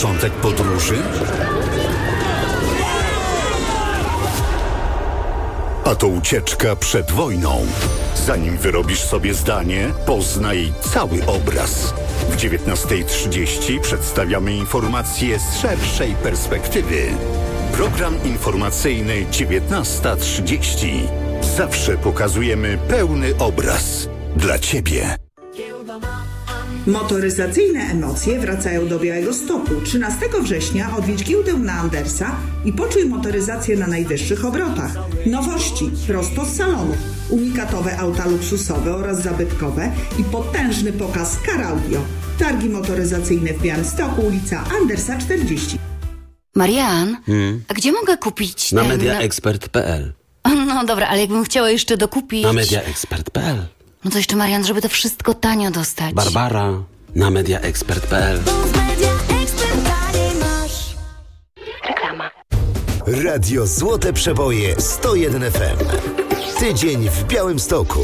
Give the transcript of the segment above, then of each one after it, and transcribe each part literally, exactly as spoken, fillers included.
początek podróży? A to ucieczka przed wojną. Zanim wyrobisz sobie zdanie, poznaj cały obraz. W dziewiętnasta trzydzieści przedstawiamy informacje z szerszej perspektywy. Program informacyjny dziewiętnasta trzydzieści. Zawsze pokazujemy pełny obraz. Dla Ciebie. Motoryzacyjne emocje wracają do Białegostoku. trzynastego września odwiedź giełdę na Andersa i poczuj motoryzację na najwyższych obrotach. Nowości prosto z salonów, unikatowe auta luksusowe oraz zabytkowe i potężny pokaz Car Audio. Targi motoryzacyjne w Białymstoku, ulica Andersa czterdzieści. Marian, hmm? a gdzie mogę kupić Na ten... mediaexpert kropka pe el. No dobra, ale jakbym chciała jeszcze dokupić... Na mediaexpert kropka pe el. No to jeszcze, Marian, żeby to wszystko tanio dostać. Barbara, na mediaexpert kropka pe el. Reklama. Radio Złote Przeboje sto jeden F M. Tydzień w Białymstoku.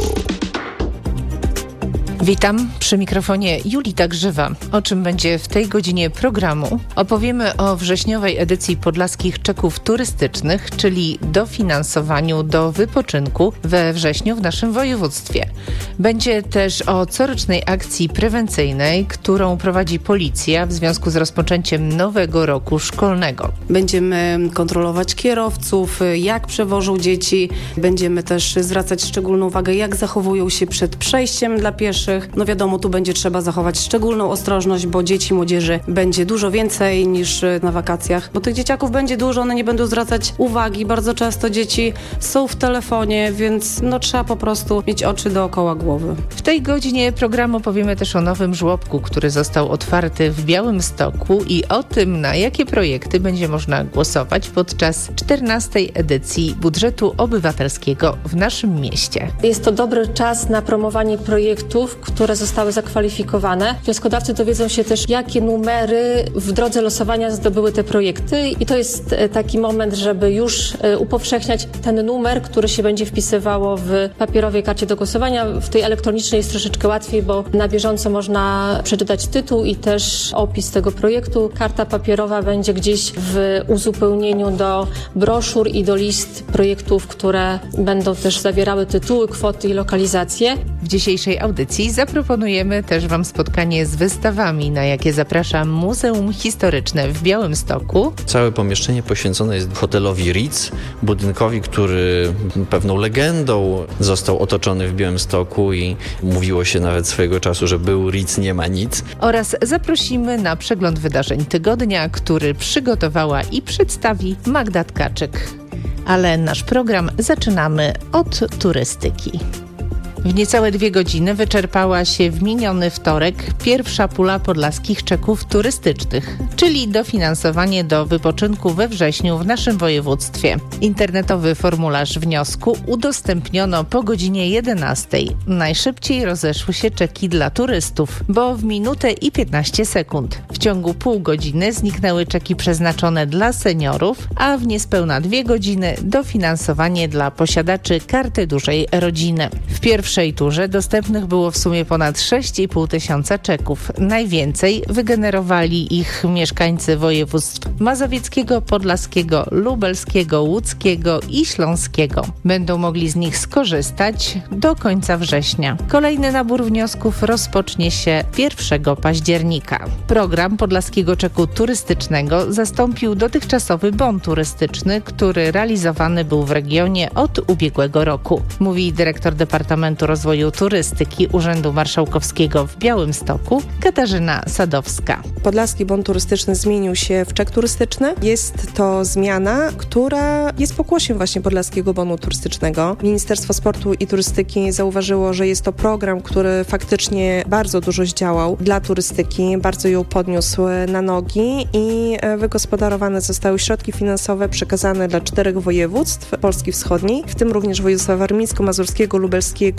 Witam, przy mikrofonie Julita Grzywa. O czym będzie w tej godzinie programu? Opowiemy o wrześniowej edycji podlaskich czeków turystycznych, czyli dofinansowaniu do wypoczynku we wrześniu w naszym województwie. Będzie też o corocznej akcji prewencyjnej, którą prowadzi policja w związku z rozpoczęciem nowego roku szkolnego. Będziemy kontrolować kierowców, jak przewożą dzieci. Będziemy też zwracać szczególną uwagę, jak zachowują się przed przejściem dla pieszych. No wiadomo, tu będzie trzeba zachować szczególną ostrożność, bo dzieci, młodzieży będzie dużo więcej niż na wakacjach, bo tych dzieciaków będzie dużo, one nie będą zwracać uwagi. Bardzo często dzieci są w telefonie, więc no trzeba po prostu mieć oczy dookoła głowy. W tej godzinie programu powiemy też o nowym żłobku, który został otwarty w Białymstoku i o tym, na jakie projekty będzie można głosować podczas czternastej edycji budżetu obywatelskiego w naszym mieście. Jest to dobry czas na promowanie projektów, które zostały zakwalifikowane. Wnioskodawcy dowiedzą się też, jakie numery w drodze losowania zdobyły te projekty i to jest taki moment, żeby już upowszechniać ten numer, który się będzie wpisywało w papierowej karcie do głosowania. W tej elektronicznej jest troszeczkę łatwiej, bo na bieżąco można przeczytać tytuł i też opis tego projektu. Karta papierowa będzie gdzieś w uzupełnieniu do broszur i do list projektów, które będą też zawierały tytuły, kwoty i lokalizacje. W dzisiejszej audycji zaproponujemy też Wam spotkanie z wystawami, na jakie zaprasza Muzeum Historyczne w Białymstoku. Całe pomieszczenie poświęcone jest hotelowi Ritz, budynkowi, który pewną legendą został otoczony w Białymstoku i mówiło się nawet swojego czasu, że był Ritz, nie ma nic. Oraz zaprosimy na przegląd wydarzeń tygodnia, który przygotowała i przedstawi Magda Tkaczyk. Ale nasz program zaczynamy od turystyki. W niecałe dwie godziny wyczerpała się w miniony wtorek pierwsza pula podlaskich czeków turystycznych, czyli dofinansowanie do wypoczynku we wrześniu w naszym województwie. Internetowy formularz wniosku udostępniono po godzinie jedenastej. Najszybciej rozeszły się czeki dla turystów, bo w minutę i piętnaście sekund. W ciągu pół godziny zniknęły czeki przeznaczone dla seniorów, a w niespełna dwie godziny dofinansowanie dla posiadaczy karty dużej rodziny. W pierwszej W pierwszej turze dostępnych było w sumie ponad sześć i pół tysiąca czeków. Najwięcej wygenerowali ich mieszkańcy województw mazowieckiego, podlaskiego, lubelskiego, łódzkiego i śląskiego. Będą mogli z nich skorzystać do końca września. Kolejny nabór wniosków rozpocznie się pierwszego października. Program podlaskiego czeku turystycznego zastąpił dotychczasowy bon turystyczny, który realizowany był w regionie od ubiegłego roku, mówi dyrektor Departamentu Rozwoju Turystyki Urzędu Marszałkowskiego w Białymstoku Katarzyna Sadowska. Podlaski bon turystyczny zmienił się w czek turystyczny. Jest to zmiana, która jest pokłosiem właśnie podlaskiego bonu turystycznego. Ministerstwo Sportu i Turystyki zauważyło, że jest to program, który faktycznie bardzo dużo zdziałał dla turystyki, bardzo ją podniósł na nogi i wygospodarowane zostały środki finansowe przekazane dla czterech województw Polski Wschodniej, w tym również województwa warmińsko-mazurskiego, lubelskiego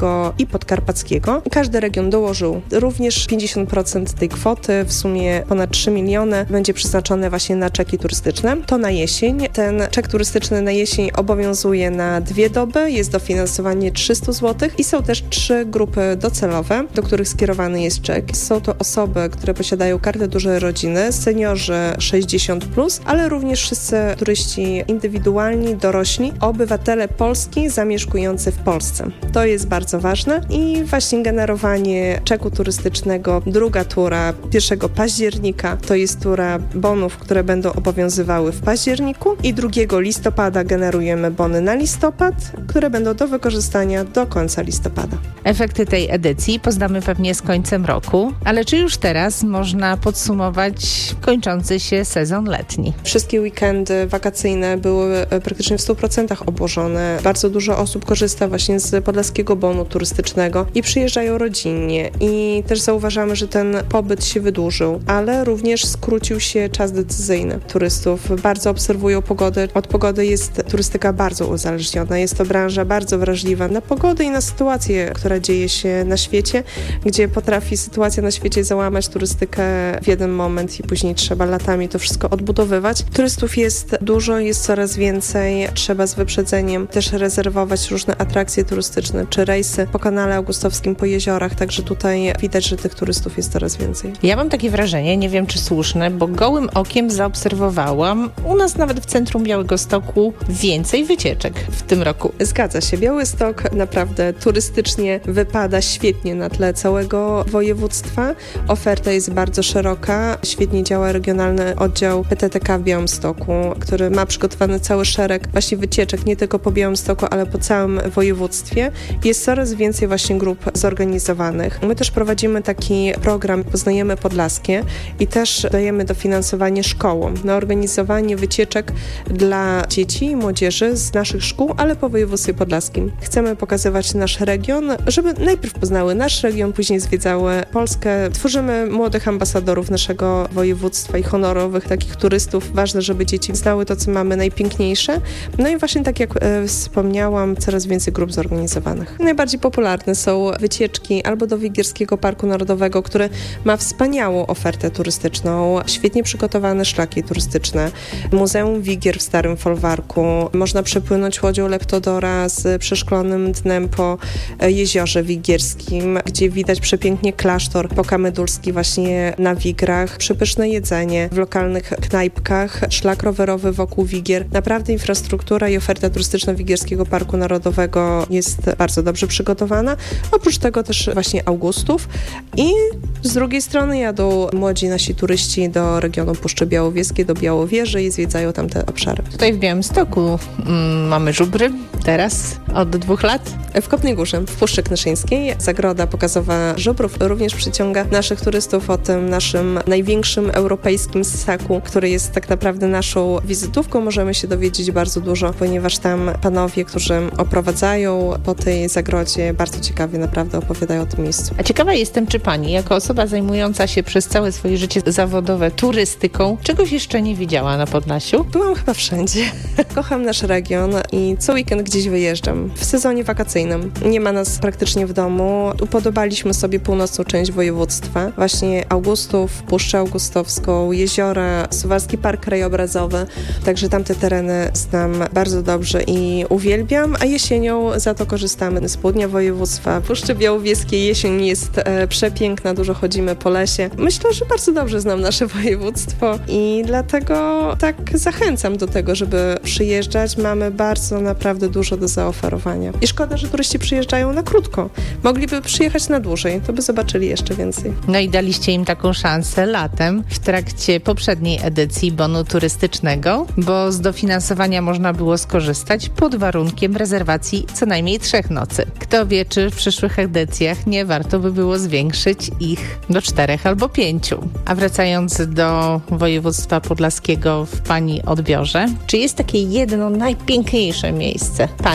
Dolnego i Podkarpackiego. Każdy region dołożył również pięćdziesiąt procent tej kwoty, w sumie ponad trzy miliony będzie przeznaczone właśnie na czeki turystyczne. To na jesień. Ten czek turystyczny na jesień obowiązuje na dwie doby, jest dofinansowanie trzysta złotych i są też trzy grupy docelowe, do których skierowany jest czek. Są to osoby, które posiadają kartę dużej rodziny, seniorzy sześćdziesiąt plus, ale również wszyscy turyści indywidualni, dorośli, obywatele Polski zamieszkujący w Polsce. To jest bardzo ważne i właśnie generowanie czeku turystycznego, druga tura pierwszego października, to jest tura bonów, które będą obowiązywały w październiku i drugiego listopada generujemy bony na listopad, które będą do wykorzystania do końca listopada. Efekty tej edycji poznamy pewnie z końcem roku, ale czy już teraz można podsumować kończący się sezon letni? Wszystkie weekendy wakacyjne były praktycznie w stu procentach obłożone. Bardzo dużo osób korzysta właśnie z podlaskiego bonu turystycznego i przyjeżdżają rodzinnie i też zauważamy, że ten pobyt się wydłużył, ale również skrócił się czas decyzyjny turystów. Bardzo obserwują pogodę. Od pogody jest turystyka bardzo uzależniona. Jest to branża bardzo wrażliwa na pogodę i na sytuację, która dzieje się na świecie, gdzie potrafi sytuacja na świecie załamać turystykę w jeden moment i później trzeba latami to wszystko odbudowywać. Turystów jest dużo, jest coraz więcej. Trzeba z wyprzedzeniem też rezerwować różne atrakcje turystyczne czy rejsy po kanale augustowskim, po jeziorach, także tutaj widać, że tych turystów jest coraz więcej. Ja mam takie wrażenie, nie wiem czy słuszne, bo gołym okiem zaobserwowałam u nas nawet w centrum Białegostoku więcej wycieczek w tym roku. Zgadza się. Białystok naprawdę turystycznie wypada świetnie na tle całego województwa. Oferta jest bardzo szeroka. Świetnie działa regionalny oddział P T T K w Białymstoku, który ma przygotowany cały szereg właśnie wycieczek, nie tylko po Białymstoku, ale po całym województwie. Jest coraz więcej właśnie grup zorganizowanych. My też prowadzimy taki program Poznajemy Podlaskie i też dajemy dofinansowanie szkołom na organizowanie wycieczek dla dzieci i młodzieży z naszych szkół, ale po województwie podlaskim. Chcemy pokazywać nasz region, żeby najpierw poznały nasz region, później zwiedzały Polskę. Tworzymy młodych ambasadorów naszego województwa i honorowych takich turystów. Ważne, żeby dzieci znały to, co mamy najpiękniejsze. No i właśnie tak jak e, wspomniałam, coraz więcej grup zorganizowanych. Najbardziej popularne są wycieczki albo do Wigierskiego Parku Narodowego, który ma wspaniałą ofertę turystyczną, świetnie przygotowane szlaki turystyczne. Muzeum Wigier w Starym Folwarku. Można przepłynąć łodzią Leptodora z przeszklonym dnem po jeziorze wigierskim, gdzie widać przepięknie klasztor pokamydulski właśnie na Wigrach, przepyszne jedzenie w lokalnych knajpkach, szlak rowerowy wokół Wigier. Naprawdę infrastruktura i oferta turystyczna Wigierskiego Parku Narodowego jest bardzo dobrze przygotowana. Oprócz tego też właśnie Augustów i z drugiej strony jadą młodzi nasi turyści do regionu Puszczy Białowieskiej, do Białowieży i zwiedzają tam te obszary. Tutaj w Białymstoku mm, mamy żubry teraz od dwóch lat. W Kopnej Górze, w Puszczy Knyszyńskiej, zagroda pokazowa żubrów również przyciąga naszych turystów o tym naszym największym europejskim ssaku, który jest tak naprawdę naszą wizytówką. Możemy się dowiedzieć bardzo dużo, ponieważ tam panowie, którzy oprowadzają po tej zagrodzie, bardzo ciekawie naprawdę opowiadają o tym miejscu. A ciekawa jestem, czy pani, jako osoba zajmująca się przez całe swoje życie zawodowe turystyką, czegoś jeszcze nie widziała na Podlasiu? Byłam chyba wszędzie. Kocham nasz region i co weekend gdzieś wyjeżdżam. W sezonie wakacyjnym. Nie ma nas praktycznie w domu. Upodobaliśmy sobie północną część województwa. Właśnie Augustów, Puszczę Augustowską, jeziora, Suwalski Park Krajobrazowy. Także tamte tereny znam bardzo dobrze i uwielbiam, a jesienią za to korzystamy z południa województwa. Puszczy Białowieskiej jesień jest e, przepiękna, dużo chodzimy po lesie. Myślę, że bardzo dobrze znam nasze województwo i dlatego tak zachęcam do tego, żeby przyjeżdżać. Mamy bardzo naprawdę dużo do zaoferowania. I szkoda, że turyści przyjeżdżają na krótko. Mogliby przyjechać na dłużej, to by zobaczyli jeszcze więcej. No i daliście im taką szansę latem w trakcie poprzedniej edycji bonu turystycznego, bo z dofinansowania można było skorzystać pod warunkiem rezerwacji co najmniej trzech nocy. Kto wie, czy w przyszłych edycjach nie warto by było zwiększyć ich do czterech albo pięciu. A wracając do województwa podlaskiego w pani odbiorze, czy jest takie jedno najpiękniejsze miejsce pani osobiście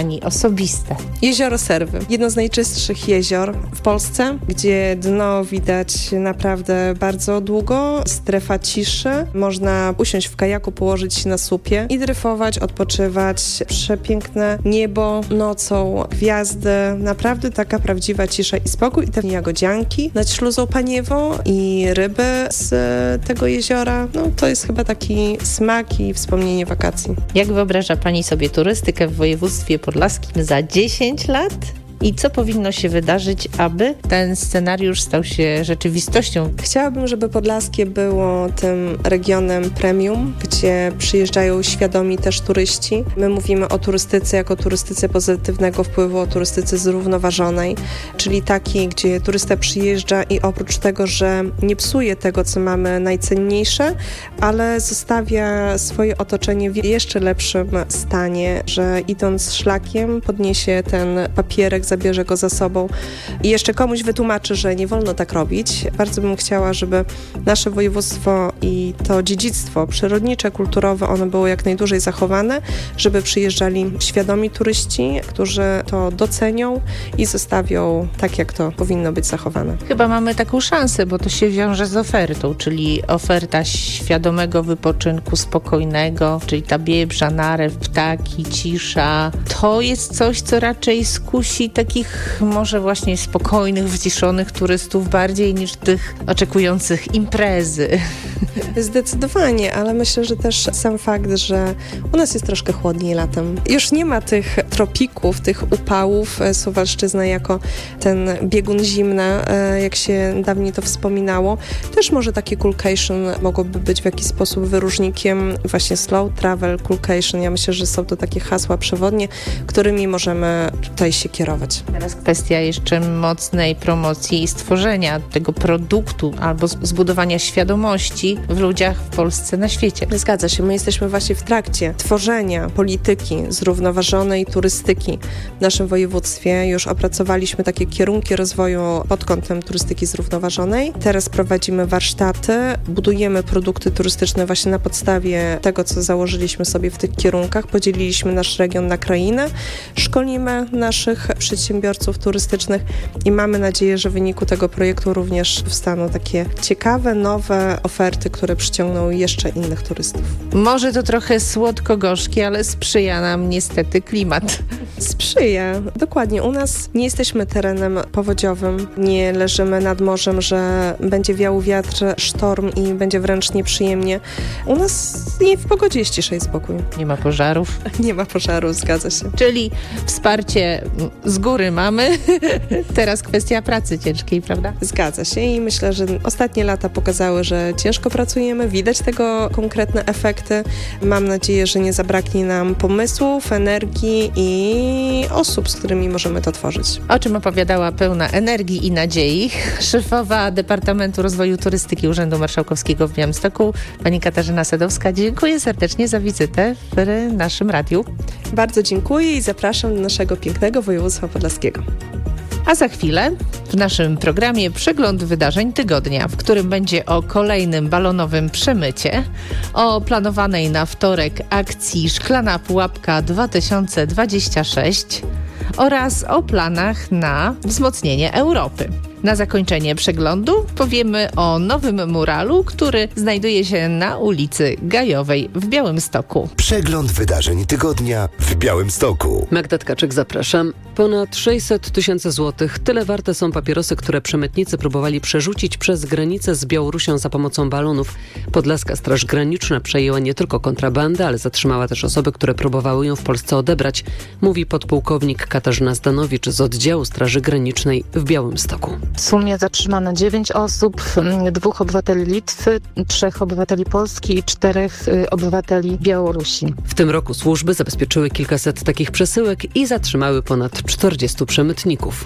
osobiste. Jezioro Serwy. Jedno z najczystszych jezior w Polsce, gdzie dno widać naprawdę bardzo długo. Strefa ciszy. Można usiąść w kajaku, położyć się na słupie i dryfować, odpoczywać. Przepiękne niebo nocą, gwiazdy. Naprawdę taka prawdziwa cisza i spokój. I te jagodzianki nad śluzą Paniewą i ryby z tego jeziora. No to jest chyba taki smak i wspomnienie wakacji. Jak wyobraża Pani sobie turystykę w województwie podlaskim za dziesięć lat? I co powinno się wydarzyć, aby ten scenariusz stał się rzeczywistością? Chciałabym, żeby Podlaskie było tym regionem premium, gdzie przyjeżdżają świadomi też turyści. My mówimy o turystyce jako turystyce pozytywnego wpływu, o turystyce zrównoważonej, czyli takiej, gdzie turysta przyjeżdża i oprócz tego, że nie psuje tego, co mamy najcenniejsze, ale zostawia swoje otoczenie w jeszcze lepszym stanie, że idąc szlakiem podniesie ten papierek, zabierze go za sobą i jeszcze komuś wytłumaczy, że nie wolno tak robić. Bardzo bym chciała, żeby nasze województwo i to dziedzictwo przyrodnicze, kulturowe, ono było jak najdłużej zachowane, żeby przyjeżdżali świadomi turyści, którzy to docenią i zostawią tak, jak to powinno być zachowane. Chyba mamy taką szansę, bo to się wiąże z ofertą, czyli oferta świadomego wypoczynku, spokojnego, czyli ta biebrza, narew, ptaki, cisza. To jest coś, co raczej skusi takich może właśnie spokojnych, wyciszonych turystów bardziej niż tych oczekujących imprezy. Zdecydowanie, ale myślę, że też sam fakt, że u nas jest troszkę chłodniej latem. Już nie ma tych tropików, tych upałów. Suwalszczyzna jako ten biegun zimna, jak się dawniej to wspominało. Też może takie coolcation mogłoby być w jakiś sposób wyróżnikiem właśnie slow travel, coolcation. Ja myślę, że są to takie hasła przewodnie, którymi możemy tutaj się kierować. Teraz kwestia jeszcze mocnej promocji i stworzenia tego produktu albo zbudowania świadomości w ludziach w Polsce, na świecie. Zgadza się. My jesteśmy właśnie w trakcie tworzenia polityki zrównoważonej turystyki w naszym województwie. Już opracowaliśmy takie kierunki rozwoju pod kątem turystyki zrównoważonej. Teraz prowadzimy warsztaty, budujemy produkty turystyczne właśnie na podstawie tego, co założyliśmy sobie w tych kierunkach. Podzieliliśmy nasz region na krainę, szkolimy naszych przedsiębiorców turystycznych i mamy nadzieję, że w wyniku tego projektu również powstaną takie ciekawe, nowe oferty, które przyciągną jeszcze innych turystów. Może to trochę słodko-gorzkie, ale sprzyja nam niestety klimat. Sprzyja, dokładnie. U nas nie jesteśmy terenem powodziowym, nie leżymy nad morzem, że będzie wiał wiatr, sztorm i będzie wręcz nieprzyjemnie. U nas nie w pogodzie jest cisza i spokój. Nie ma pożarów. Nie ma pożarów, zgadza się. Czyli wsparcie z góry mamy, teraz kwestia pracy ciężkiej, prawda? Zgadza się i myślę, że ostatnie lata pokazały, że ciężko pracujemy, widać tego konkretne efekty. Mam nadzieję, że nie zabraknie nam pomysłów, energii i osób, z którymi możemy to tworzyć. O czym opowiadała pełna energii i nadziei szefowa Departamentu Rozwoju Turystyki Urzędu Marszałkowskiego w Białymstoku, pani Katarzyna Sadowska. Dziękuję serdecznie za wizytę w naszym radiu. Bardzo dziękuję i zapraszam do naszego pięknego województwa podlaskiego. A za chwilę w naszym programie przegląd wydarzeń tygodnia, w którym będzie o kolejnym balonowym przemycie, o planowanej na wtorek akcji Szklana Pułapka dwa tysiące dwadzieścia sześć oraz o planach na wzmocnienie Europy. Na zakończenie przeglądu powiemy o nowym muralu, który znajduje się na ulicy Gajowej w Białymstoku. Przegląd wydarzeń tygodnia w Białymstoku. Magda Tkaczyk, zapraszam. Ponad sześćset tysięcy złotych. Tyle warte są papierosy, które przemytnicy próbowali przerzucić przez granicę z Białorusią za pomocą balonów. Podlaska Straż Graniczna przejęła nie tylko kontrabandę, ale zatrzymała też osoby, które próbowały ją w Polsce odebrać, mówi podpułkownik Katarzyna Zdanowicz z oddziału Straży Granicznej w Białymstoku. W sumie zatrzymano dziewięć osób, dwóch obywateli Litwy, trzech obywateli Polski i czterech obywateli Białorusi. W tym roku służby zabezpieczyły kilkaset takich przesyłek i zatrzymały ponad czterdziestu przemytników.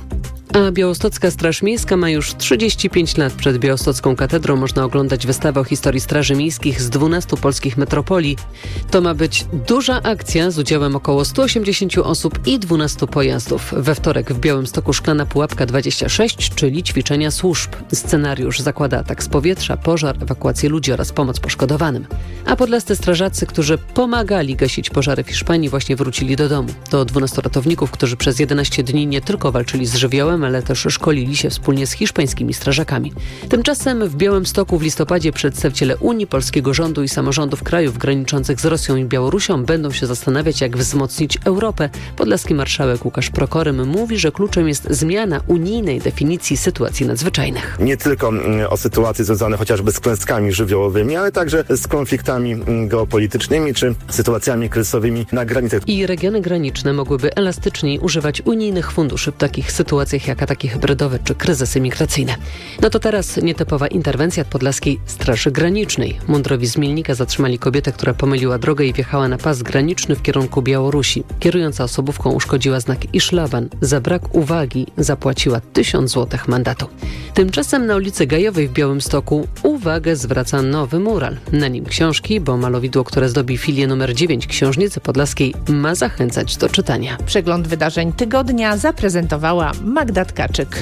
A białostocka Straż Miejska ma już trzydzieści pięć lat. Przed białostocką katedrą można oglądać wystawę o historii straży miejskich z dwunastu polskich metropolii. To ma być duża akcja z udziałem około stu osiemdziesięciu osób i dwunastu pojazdów. We wtorek w Białymstoku Szklana Pułapka dwadzieścia sześć, czyli ćwiczenia służb. Scenariusz zakłada atak z powietrza, pożar, ewakuację ludzi oraz pomoc poszkodowanym. A podlascy strażacy, którzy pomagali gasić pożary w Hiszpanii, właśnie wrócili do domu. To dwunastu ratowników, którzy przez jedenaście dni nie tylko walczyli z żywiołem, ale też szkolili się wspólnie z hiszpańskimi strażakami. Tymczasem w Białymstoku w listopadzie przedstawiciele Unii, polskiego rządu i samorządów krajów graniczących z Rosją i Białorusią będą się zastanawiać, jak wzmocnić Europę. Podlaski marszałek Łukasz Prokorym mówi, że kluczem jest zmiana unijnej definicji sytuacji nadzwyczajnych. Nie tylko o sytuacje związane chociażby z klęskami żywiołowymi, ale także z konfliktami geopolitycznymi czy sytuacjami kryzysowymi na granicach. I regiony graniczne mogłyby elastyczniej używać unijnych funduszy w takich sytuacjach jak ataki hybrydowe czy kryzysy migracyjne. No to teraz nietypowa interwencja podlaskiej Straży Granicznej. Mundurowi z Mielnika zatrzymali kobietę, która pomyliła drogę i wjechała na pas graniczny w kierunku Białorusi. Kierująca osobówką uszkodziła znak i szlaban. Za brak uwagi zapłaciła tysiąc złotych mandatu. Tymczasem na ulicy Gajowej w Białymstoku uwagę zwraca nowy mural. Na nim książki, bo malowidło, które zdobi filię numer dziewięć Książnicy Podlaskiej, ma zachęcać do czytania. Przegląd wydarzeń tygodnia zaprezentowała Magda Tkaczyk.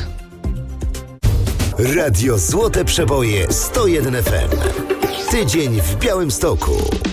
Radio Złote Przeboje sto jeden F M. Tydzień w Białymstoku.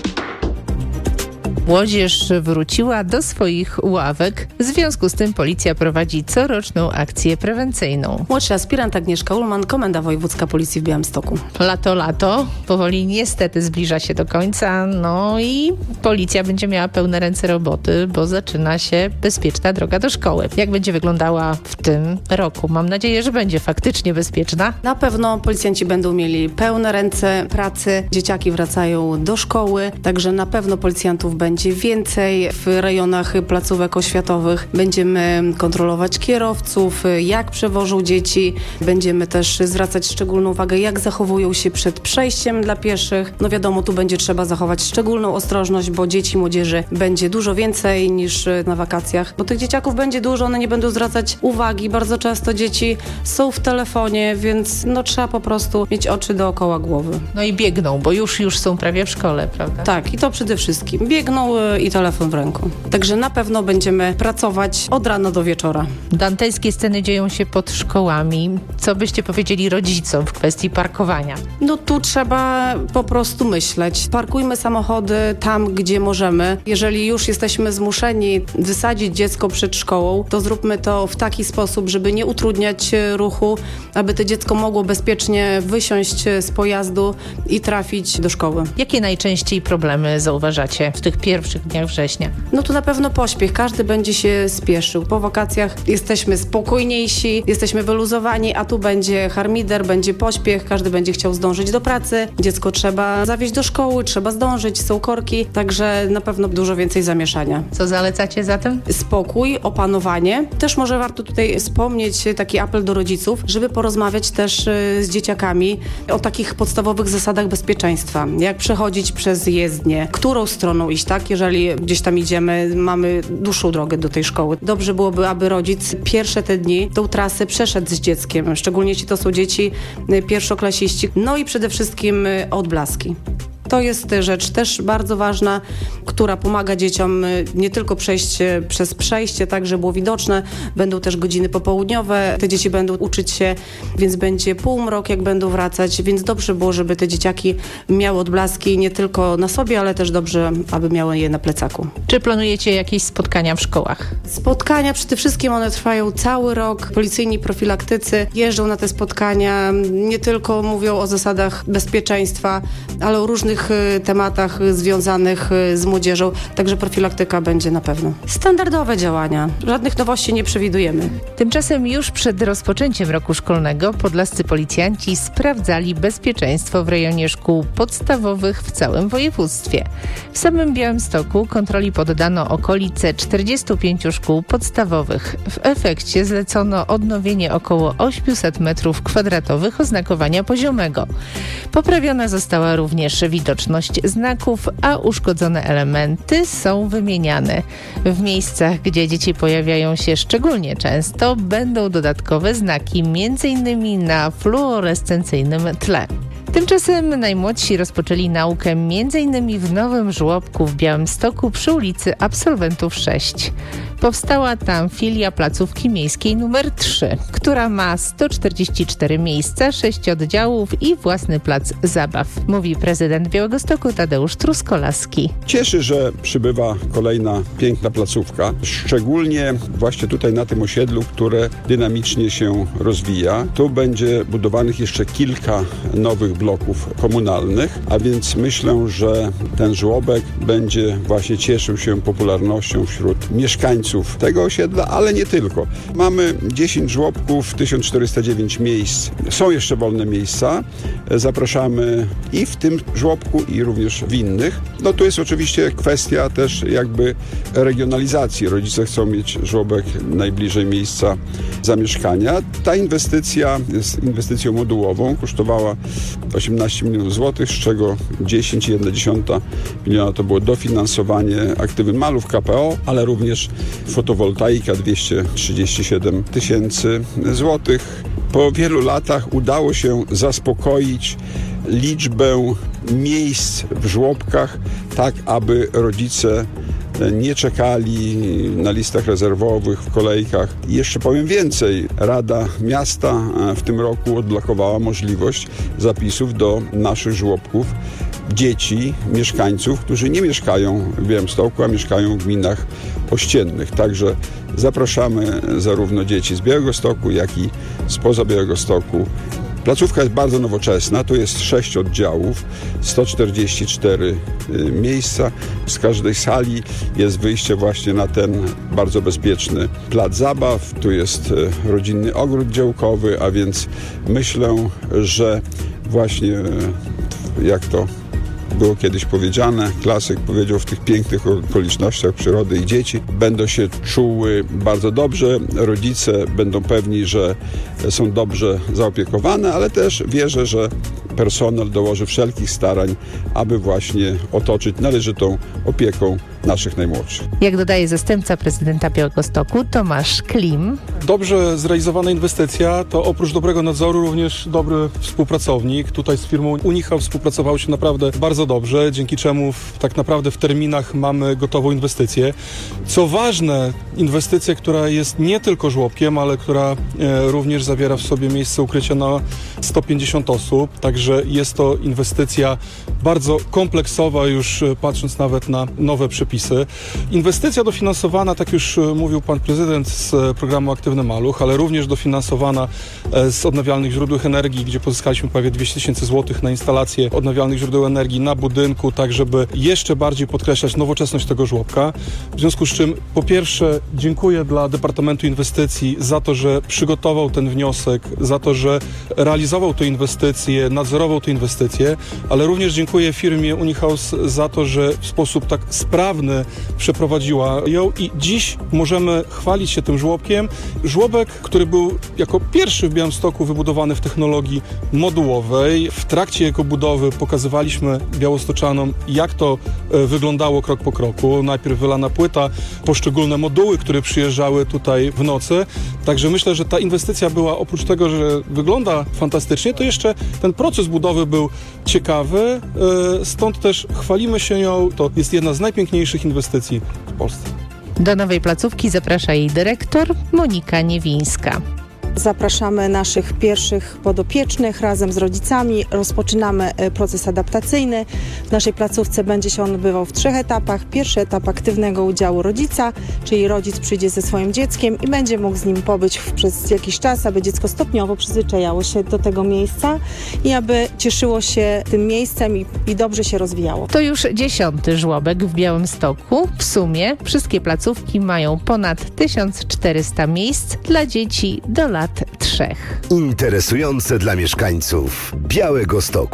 Młodzież wróciła do swoich ławek. W związku z tym policja prowadzi coroczną akcję prewencyjną. Młodszy aspirant Agnieszka Ulman, Komenda Wojewódzka Policji w Białymstoku. Lato, lato. Powoli niestety zbliża się do końca. No i policja będzie miała pełne ręce roboty, bo zaczyna się bezpieczna droga do szkoły. Jak będzie wyglądała w tym roku? Mam nadzieję, że będzie faktycznie bezpieczna. Na pewno policjanci będą mieli pełne ręce pracy. Dzieciaki wracają do szkoły, także na pewno policjantów będzie Będzie więcej w rejonach placówek oświatowych. Będziemy kontrolować kierowców, jak przewożą dzieci. Będziemy też zwracać szczególną uwagę, jak zachowują się przed przejściem dla pieszych. No wiadomo, tu będzie trzeba zachować szczególną ostrożność, bo dzieci, młodzieży będzie dużo więcej niż na wakacjach. Bo tych dzieciaków będzie dużo, one nie będą zwracać uwagi. Bardzo często dzieci są w telefonie, więc no trzeba po prostu mieć oczy dookoła głowy. No i biegną, bo już, już są prawie w szkole, prawda? Tak, i to przede wszystkim. Biegną i telefon w ręku. Także na pewno będziemy pracować od rana do wieczora. Dantejskie sceny dzieją się pod szkołami. Co byście powiedzieli rodzicom w kwestii parkowania? No tu trzeba po prostu myśleć. Parkujmy samochody tam, gdzie możemy. Jeżeli już jesteśmy zmuszeni wysadzić dziecko przed szkołą, to zróbmy to w taki sposób, żeby nie utrudniać ruchu, aby to dziecko mogło bezpiecznie wysiąść z pojazdu i trafić do szkoły. Jakie najczęściej problemy zauważacie w tych pierwszych dniach września? No to na pewno pośpiech. Każdy będzie się spieszył. Po wakacjach jesteśmy spokojniejsi, jesteśmy wyluzowani, a tu będzie harmider, będzie pośpiech, każdy będzie chciał zdążyć do pracy, dziecko trzeba zawieźć do szkoły, trzeba zdążyć, są korki, także na pewno dużo więcej zamieszania. Co zalecacie zatem? Spokój, opanowanie. Też może warto tutaj wspomnieć taki apel do rodziców, żeby porozmawiać też z dzieciakami o takich podstawowych zasadach bezpieczeństwa. Jak przechodzić przez jezdnię, którą stroną iść, tak? Jeżeli gdzieś tam idziemy, mamy dłuższą drogę do tej szkoły. Dobrze byłoby, aby rodzic pierwsze te dni tą trasę przeszedł z dzieckiem, szczególnie jeśli to są dzieci pierwszoklasiści. No i przede wszystkim odblaski. To jest rzecz też bardzo ważna, która pomaga dzieciom nie tylko przejść przez przejście, tak, żeby było widoczne. Będą też godziny popołudniowe, te dzieci będą uczyć się, więc będzie półmrok, jak będą wracać, więc dobrze było, żeby te dzieciaki miały odblaski nie tylko na sobie, ale też dobrze, aby miały je na plecaku. Czy planujecie jakieś spotkania w szkołach? Spotkania przede wszystkim one trwają cały rok. Policyjni profilaktycy jeżdżą na te spotkania, nie tylko mówią o zasadach bezpieczeństwa, ale o różnych tematach związanych z młodzieżą, także profilaktyka będzie na pewno. Standardowe działania. Żadnych nowości nie przewidujemy. Tymczasem już przed rozpoczęciem roku szkolnego podlascy policjanci sprawdzali bezpieczeństwo w rejonie szkół podstawowych w całym województwie. W samym Białymstoku kontroli poddano okolice czterdziestu pięciu szkół podstawowych. W efekcie zlecono odnowienie około osiemset metrów kwadratowych oznakowania poziomego. Poprawiona została również widoczność widoczność znaków, a uszkodzone elementy są wymieniane. W miejscach, gdzie dzieci pojawiają się szczególnie często, będą dodatkowe znaki, między innymi na fluorescencyjnym tle. Tymczasem najmłodsi rozpoczęli naukę m.in. w nowym żłobku w Białymstoku przy ulicy Absolwentów sześć. Powstała tam filia placówki miejskiej nr trzy, która ma sto czterdzieści cztery miejsca, sześć oddziałów i własny plac zabaw, mówi prezydent Białegostoku Tadeusz Truskolaski. Cieszy, że przybywa kolejna piękna placówka, szczególnie właśnie tutaj na tym osiedlu, które dynamicznie się rozwija. Tu będzie budowanych jeszcze kilka nowych bloków komunalnych, a więc myślę, że ten żłobek będzie właśnie cieszył się popularnością wśród mieszkańców tego osiedla, ale nie tylko. Mamy dziesięć żłobków, tysiąc czterysta dziewięć miejsc. Są jeszcze wolne miejsca. Zapraszamy i w tym żłobku, i również w innych. No tu jest oczywiście kwestia też jakby regionalizacji. Rodzice chcą mieć żłobek najbliżej miejsca zamieszkania. Ta inwestycja jest inwestycją modułową. Kosztowała osiemnaście milionów złotych, z czego dziesięć przecinek jedna miliona to było dofinansowanie aktywy malów K P O, ale również fotowoltaika dwieście trzydzieści siedem tysięcy złotych. Po wielu latach udało się zaspokoić liczbę miejsc w żłobkach, tak aby rodzice nie czekali na listach rezerwowych, w kolejkach. I jeszcze powiem więcej. Rada Miasta w tym roku odblokowała możliwość zapisów do naszych żłobków dzieci, mieszkańców, którzy nie mieszkają w Białymstoku, a mieszkają w gminach ościennych. Także zapraszamy zarówno dzieci z Białegostoku, jak i spoza Białegostoku. Placówka jest bardzo nowoczesna, tu jest sześć oddziałów, sto czterdzieści cztery miejsca. Z każdej sali jest wyjście właśnie na ten bardzo bezpieczny plac zabaw. Tu jest rodzinny ogród działkowy, a więc myślę, że właśnie jak to było kiedyś powiedziane, klasyk powiedział, w tych pięknych okolicznościach przyrody i dzieci będą się czuły bardzo dobrze, rodzice będą pewni, że są dobrze zaopiekowane, ale też wierzę, że personel dołoży wszelkich starań, aby właśnie otoczyć należytą opieką naszych najmłodszych. Jak dodaje zastępca prezydenta Białegostoku Tomasz Klim. Dobrze zrealizowana inwestycja to oprócz dobrego nadzoru również dobry współpracownik. Tutaj z firmą Unichał współpracowało się naprawdę bardzo dobrze, dzięki czemu w, tak naprawdę w terminach mamy gotową inwestycję. Co ważne, inwestycja, która jest nie tylko żłobkiem, ale która e, również zawiera w sobie miejsce ukrycia na sto pięćdziesiąt osób, także jest to inwestycja bardzo kompleksowa, już patrząc nawet na nowe przepisy. Inwestycja dofinansowana, tak już mówił pan prezydent, z programu Aktywny Maluch, ale również dofinansowana z odnawialnych źródeł energii, gdzie pozyskaliśmy prawie dwieście tysięcy złotych na instalację odnawialnych źródeł energii na budynku, tak żeby jeszcze bardziej podkreślać nowoczesność tego żłobka. W związku z czym po pierwsze dziękuję dla Departamentu Inwestycji za to, że przygotował ten wniosek, za to, że realizował tę inwestycję, nadzorował tę inwestycję, ale również dziękuję firmie Unihouse za to, że w sposób tak sprawny przeprowadziła ją i dziś możemy chwalić się tym żłobkiem. Żłobek, który był jako pierwszy w Białymstoku wybudowany w technologii modułowej. W trakcie jego budowy pokazywaliśmy białostoczanom, jak to wyglądało krok po kroku. Najpierw wylana płyta, poszczególne moduły, które przyjeżdżały tutaj w nocy. Także myślę, że ta inwestycja była oprócz tego, że wygląda fantastycznie, to jeszcze ten proces budowy był ciekawy. Stąd też chwalimy się nią. To jest jedna z najpiękniejszych inwestycji w Polsce. Do nowej placówki zaprasza jej dyrektor Monika Niewińska. Zapraszamy naszych pierwszych podopiecznych razem z rodzicami. Rozpoczynamy proces adaptacyjny. W naszej placówce będzie się on odbywał w trzech etapach. Pierwszy etap aktywnego udziału rodzica, czyli rodzic przyjdzie ze swoim dzieckiem i będzie mógł z nim pobyć przez jakiś czas, aby dziecko stopniowo przyzwyczajało się do tego miejsca i aby cieszyło się tym miejscem i, i dobrze się rozwijało. To już dziesiąty żłobek w Białymstoku. W sumie wszystkie placówki mają ponad tysiąc czterysta miejsc dla dzieci do lat trzech. Interesujące dla mieszkańców Białegostoku.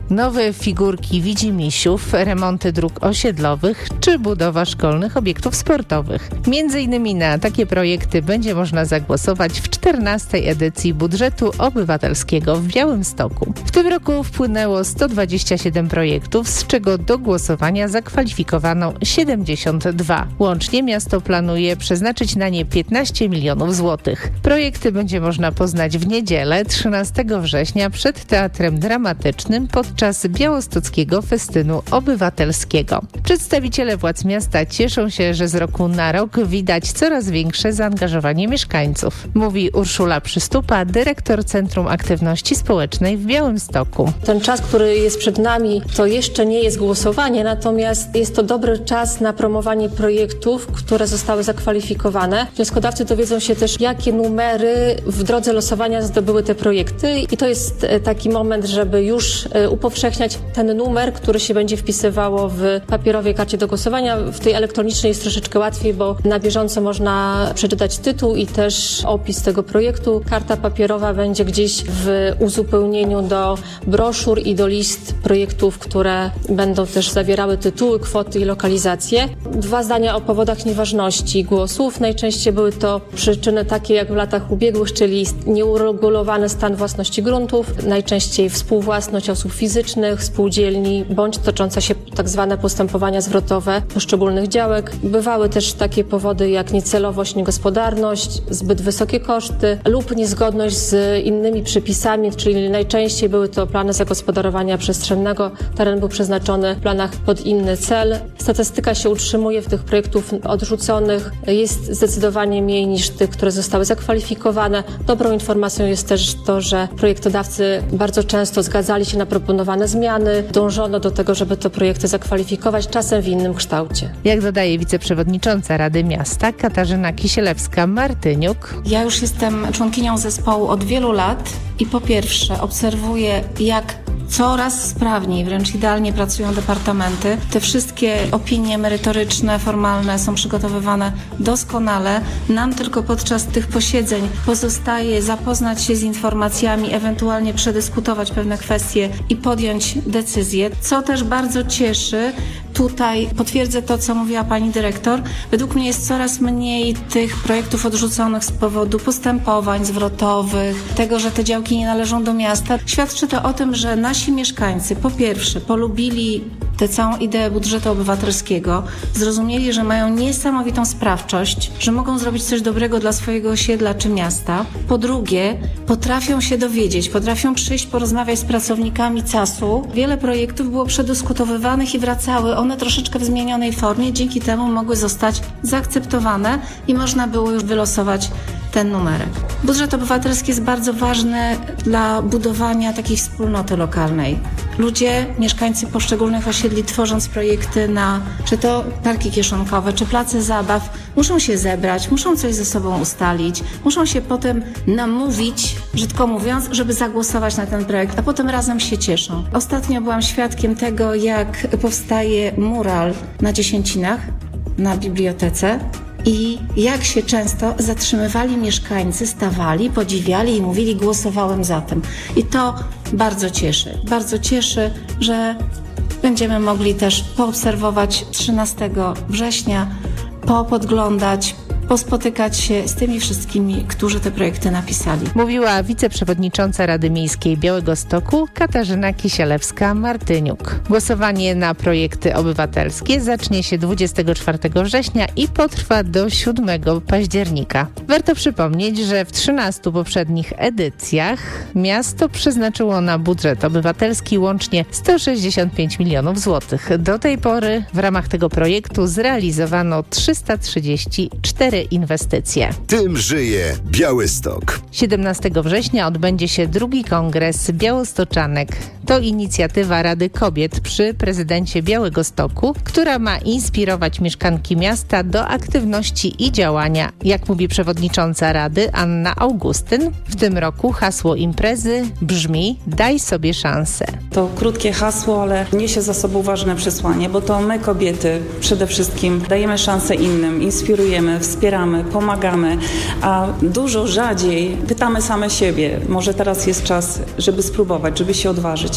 Nowe figurki widzimisiów, remonty dróg osiedlowych czy budowa szkolnych obiektów sportowych. Między innymi na takie projekty będzie można zagłosować w czternastej edycji budżetu obywatelskiego w Białymstoku. W tym roku wpłynęło sto dwadzieścia siedem projektów, z czego do głosowania zakwalifikowano siedemdziesiąt dwa. Łącznie miasto planuje przeznaczyć na nie piętnaście milionów złotych. Projekty będzie można poznać w niedzielę, trzynastego września, przed Teatrem Dramatycznym podczas Białostockiego Festynu Obywatelskiego. Przedstawiciele władz miasta cieszą się, że z roku na rok widać coraz większe zaangażowanie mieszkańców. Mówi Urszula Przystupa, dyrektor Centrum Aktywności Społecznej w Białymstoku. Ten czas, który jest przed nami, to jeszcze nie jest głosowanie, natomiast jest to dobry czas na promowanie projektów, które zostały zakwalifikowane. Wnioskodawcy dowiedzą się też, jakie numery w drodze losowania zdobyły te projekty i to jest taki moment, żeby już upowszechniać ten numer, który się będzie wpisywało w papierowej karcie do głosowania. W tej elektronicznej jest troszeczkę łatwiej, bo na bieżąco można przeczytać tytuł i też opis tego projektu. Karta papierowa będzie gdzieś w uzupełnieniu do broszur i do list projektów, które będą też zawierały tytuły, kwoty i lokalizacje. Dwa zdania o powodach nieważności głosów. Najczęściej były to przyczyny takie jak w latach ubiegłych, czyli nieuregulowany stan własności gruntów, najczęściej współwłasność osób fizycznych, spółdzielni, bądź toczące się tak zwane postępowania zwrotowe poszczególnych działek. Bywały też takie powody jak niecelowość, niegospodarność, zbyt wysokie koszty lub niezgodność z innymi przepisami, czyli najczęściej były to plany zagospodarowania przestrzennego. Teren był przeznaczony w planach pod inny cel. Statystyka się utrzymuje w tych projektów odrzuconych. Jest zdecydowanie mniej niż tych, które zostały zakwalifikowane. Dobrą informacją jest też to, że projektodawcy bardzo często zgadzali się na proponowane zmiany. Dążono do tego, żeby te projekty zakwalifikować, czasem w innym kształcie. Jak dodaje wiceprzewodnicząca Rady Miasta Katarzyna Kisielewska-Martyniuk. Ja już jestem członkinią zespołu od wielu lat i po pierwsze obserwuję, jak coraz sprawniej, wręcz idealnie pracują departamenty. Te wszystkie opinie merytoryczne, formalne są przygotowywane doskonale. Nam tylko podczas tych posiedzeń pozostaje zapoznać się z informacjami, ewentualnie przedyskutować pewne kwestie i podjąć decyzję, co też bardzo cieszy. Tutaj potwierdzę to, co mówiła pani dyrektor. Według mnie jest coraz mniej tych projektów odrzuconych z powodu postępowań zwrotowych, tego, że te działki nie należą do miasta. Świadczy to o tym, że nasi mieszkańcy po pierwsze polubili tę całą ideę budżetu obywatelskiego, zrozumieli, że mają niesamowitą sprawczość, że mogą zrobić coś dobrego dla swojego osiedla czy miasta. Po drugie, potrafią się dowiedzieć, potrafią przyjść, porozmawiać z pracownikami C A S-u. Wiele projektów było przedyskutowywanych i wracały one troszeczkę w zmienionej formie, dzięki temu mogły zostać zaakceptowane i można było już wylosować ten numerek. Budżet obywatelski jest bardzo ważny dla budowania takiej wspólnoty lokalnej. Ludzie, mieszkańcy poszczególnych osiedli, tworząc projekty na czy to parki kieszonkowe, czy place zabaw, muszą się zebrać, muszą coś ze sobą ustalić, muszą się potem namówić, brzydko mówiąc, żeby zagłosować na ten projekt, a potem razem się cieszą. Ostatnio byłam świadkiem tego, jak powstaje mural na Dziesięcinach, na bibliotece, i jak się często zatrzymywali mieszkańcy, stawali, podziwiali i mówili: głosowałem za tym. I to bardzo cieszy. Bardzo cieszy, że będziemy mogli też poobserwować trzynastego września, popodglądać, pospotykać się z tymi wszystkimi, którzy te projekty napisali. Mówiła wiceprzewodnicząca Rady Miejskiej Białegostoku Katarzyna Kisielewska-Martyniuk. Głosowanie na projekty obywatelskie zacznie się dwudziestego czwartego września i potrwa do siódmego października. Warto przypomnieć, że w trzynastu poprzednich edycjach miasto przeznaczyło na budżet obywatelski łącznie sto sześćdziesiąt pięć milionów złotych. Do tej pory w ramach tego projektu zrealizowano trzysta trzydzieści cztery inwestycje. Tym żyje Białystok. siedemnastego września odbędzie się drugi kongres Białostoczanek. To inicjatywa Rady Kobiet przy prezydencie Białegostoku, która ma inspirować mieszkanki miasta do aktywności i działania. Jak mówi przewodnicząca Rady Anna Augustyn, w tym roku hasło imprezy brzmi: daj sobie szansę. To krótkie hasło, ale niesie za sobą ważne przesłanie, bo to my, kobiety, przede wszystkim dajemy szansę innym, inspirujemy, wspieramy, pomagamy, a dużo rzadziej pytamy same siebie. Może teraz jest czas, żeby spróbować, żeby się odważyć.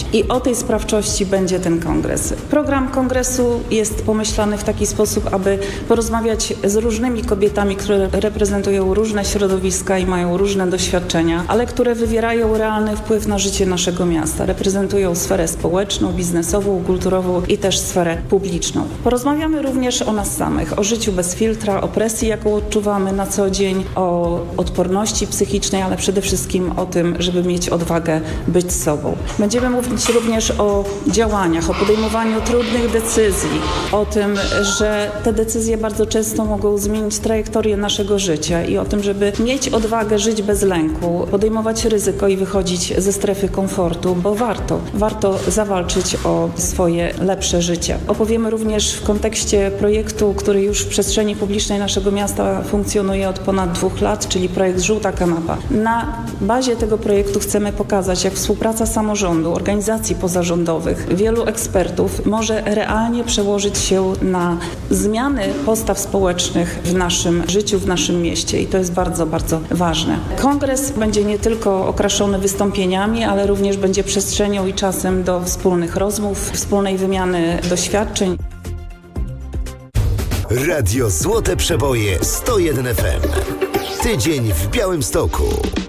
sprawczość. I o tej sprawczości będzie ten kongres. Program kongresu jest pomyślany w taki sposób, aby porozmawiać z różnymi kobietami, które reprezentują różne środowiska i mają różne doświadczenia, ale które wywierają realny wpływ na życie naszego miasta. Reprezentują sferę społeczną, biznesową, kulturową i też sferę publiczną. Porozmawiamy również o nas samych, o życiu bez filtra, o presji, jaką odczuwamy na co dzień, o odporności psychicznej, ale przede wszystkim o tym, żeby mieć odwagę być sobą. Będziemy mówić również o działaniach, o podejmowaniu trudnych decyzji, o tym, że te decyzje bardzo często mogą zmienić trajektorię naszego życia i o tym, żeby mieć odwagę żyć bez lęku, podejmować ryzyko i wychodzić ze strefy komfortu, bo warto. Warto zawalczyć o swoje lepsze życie. Opowiemy również w kontekście projektu, który już w przestrzeni publicznej naszego miasta funkcjonuje od ponad dwóch lat, czyli projekt Żółta Kanapa. Na bazie tego projektu chcemy pokazać, jak współpraca samorządu, organizacji pozarządowych, wielu ekspertów może realnie przełożyć się na zmiany postaw społecznych w naszym życiu, w naszym mieście i to jest bardzo, bardzo ważne. Kongres będzie nie tylko okraszony wystąpieniami, ale również będzie przestrzenią i czasem do wspólnych rozmów, wspólnej wymiany doświadczeń. Radio Złote Przeboje sto jeden F M. Tydzień w Białymstoku.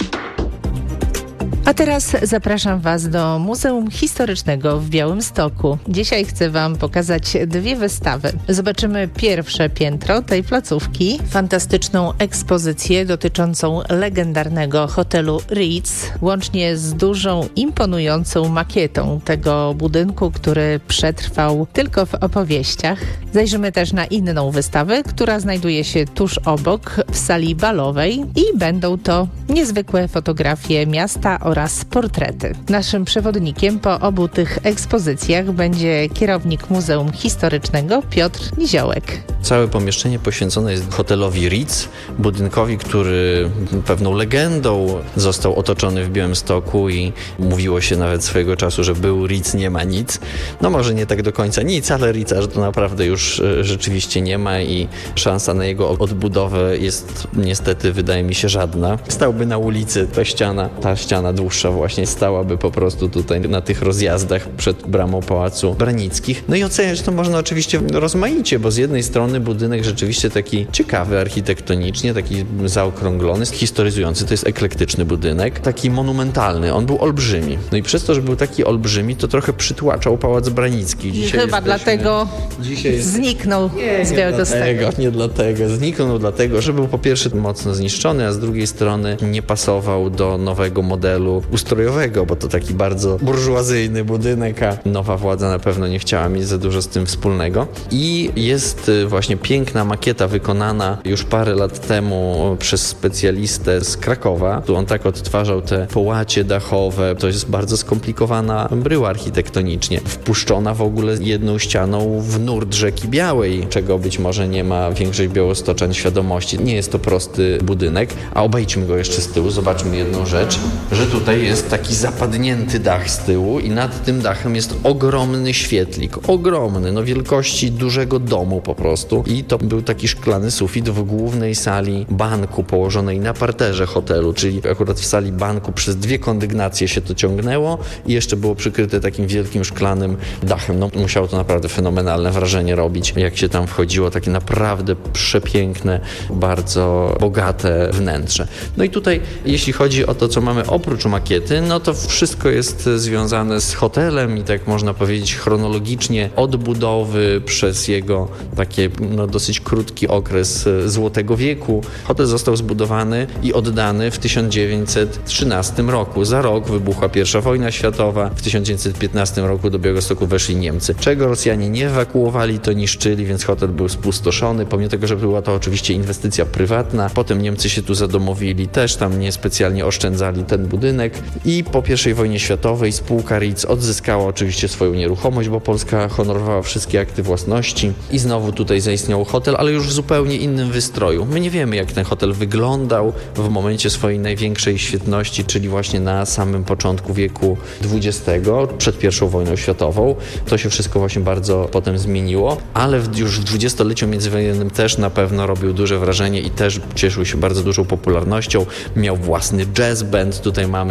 A teraz zapraszam Was do Muzeum Historycznego w Białymstoku. Dzisiaj chcę Wam pokazać dwie wystawy. Zobaczymy pierwsze piętro tej placówki, fantastyczną ekspozycję dotyczącą legendarnego hotelu Ritz, łącznie z dużą, imponującą makietą tego budynku, który przetrwał tylko w opowieściach. Zajrzymy też na inną wystawę, która znajduje się tuż obok, w sali balowej i będą to niezwykłe fotografie miasta oraz portrety. Naszym przewodnikiem po obu tych ekspozycjach będzie kierownik Muzeum Historycznego Piotr Niziołek. Całe pomieszczenie poświęcone jest hotelowi Ritz, budynkowi, który pewną legendą został otoczony w Białymstoku i mówiło się nawet swojego czasu, że był Ritz, nie ma nic. No może nie tak do końca nic, ale Ritza to naprawdę już rzeczywiście nie ma i szansa na jego odbudowę jest niestety, wydaje mi się, żadna. Stałby na ulicy ta ściana, ta ściana dłuższa właśnie stałaby po prostu tutaj na tych rozjazdach przed bramą Pałacu Branickich. No i oceniać to można oczywiście rozmaicie, bo z jednej strony budynek rzeczywiście taki ciekawy architektonicznie, taki zaokrąglony, historyzujący, to jest eklektyczny budynek, taki monumentalny, on był olbrzymi. No i przez to, że był taki olbrzymi, to trochę przytłaczał Pałac Branicki. Dzisiaj chyba jesteśmy... dlatego Dzisiaj zniknął nie, z Białegostoku. Nie dlatego, nie dlatego. Zniknął dlatego, że był po pierwsze mocno zniszczony, a z drugiej strony nie pasował do nowego modelu ustrojowego, bo to taki bardzo burżuazyjny budynek, a nowa władza na pewno nie chciała mieć za dużo z tym wspólnego. I jest właśnie piękna makieta wykonana już parę lat temu przez specjalistę z Krakowa. Tu on tak odtwarzał te połacie dachowe. To jest bardzo skomplikowana bryła architektonicznie. Wpuszczona w ogóle jedną ścianą w nurt rzeki Białej, czego być może nie ma większość białostoczan świadomości. Nie jest to prosty budynek, a obejdźmy go jeszcze z tyłu. Zobaczmy jedną rzecz, że tutaj jest taki zapadnięty dach z tyłu i nad tym dachem jest ogromny świetlik. Ogromny, no wielkości dużego domu po prostu. I to był taki szklany sufit w głównej sali banku położonej na parterze hotelu, czyli akurat w sali banku przez dwie kondygnacje się to ciągnęło i jeszcze było przykryte takim wielkim szklanym dachem. No musiało to naprawdę fenomenalne wrażenie robić, jak się tam wchodziło. Takie naprawdę przepiękne, bardzo bogate wnętrze. No i tutaj, jeśli chodzi o to, co mamy oprócz makiety, no to wszystko jest związane z hotelem i tak można powiedzieć chronologicznie od budowy przez jego takie no, dosyć krótki okres Złotego Wieku. Hotel został zbudowany i oddany w tysiąc dziewięćset trzynastym roku. Za rok wybuchła pierwsza wojna światowa. W tysiąc dziewięćset piętnastym roku do Białegostoku weszli Niemcy. Czego Rosjanie nie ewakuowali, to niszczyli, więc hotel był spustoszony, pomimo tego, że była to oczywiście inwestycja prywatna. Potem Niemcy się tu zadomowili, też tam niespecjalnie oszczędzali ten budynek i po pierwszej wojnie światowej spółka Ritz odzyskała oczywiście swoją nieruchomość, bo Polska honorowała wszystkie akty własności i znowu tutaj zaistniał hotel, ale już w zupełnie innym wystroju. My nie wiemy, jak ten hotel wyglądał w momencie swojej największej świetności, czyli właśnie na samym początku wieku dwudziestego, przed pierwszą wojną światową. To się wszystko właśnie bardzo potem zmieniło, ale w, już w dwudziestoleciu międzywojennym też na pewno robił duże wrażenie i też cieszył się bardzo dużą popularnością. Miał własny jazz band, tutaj mamy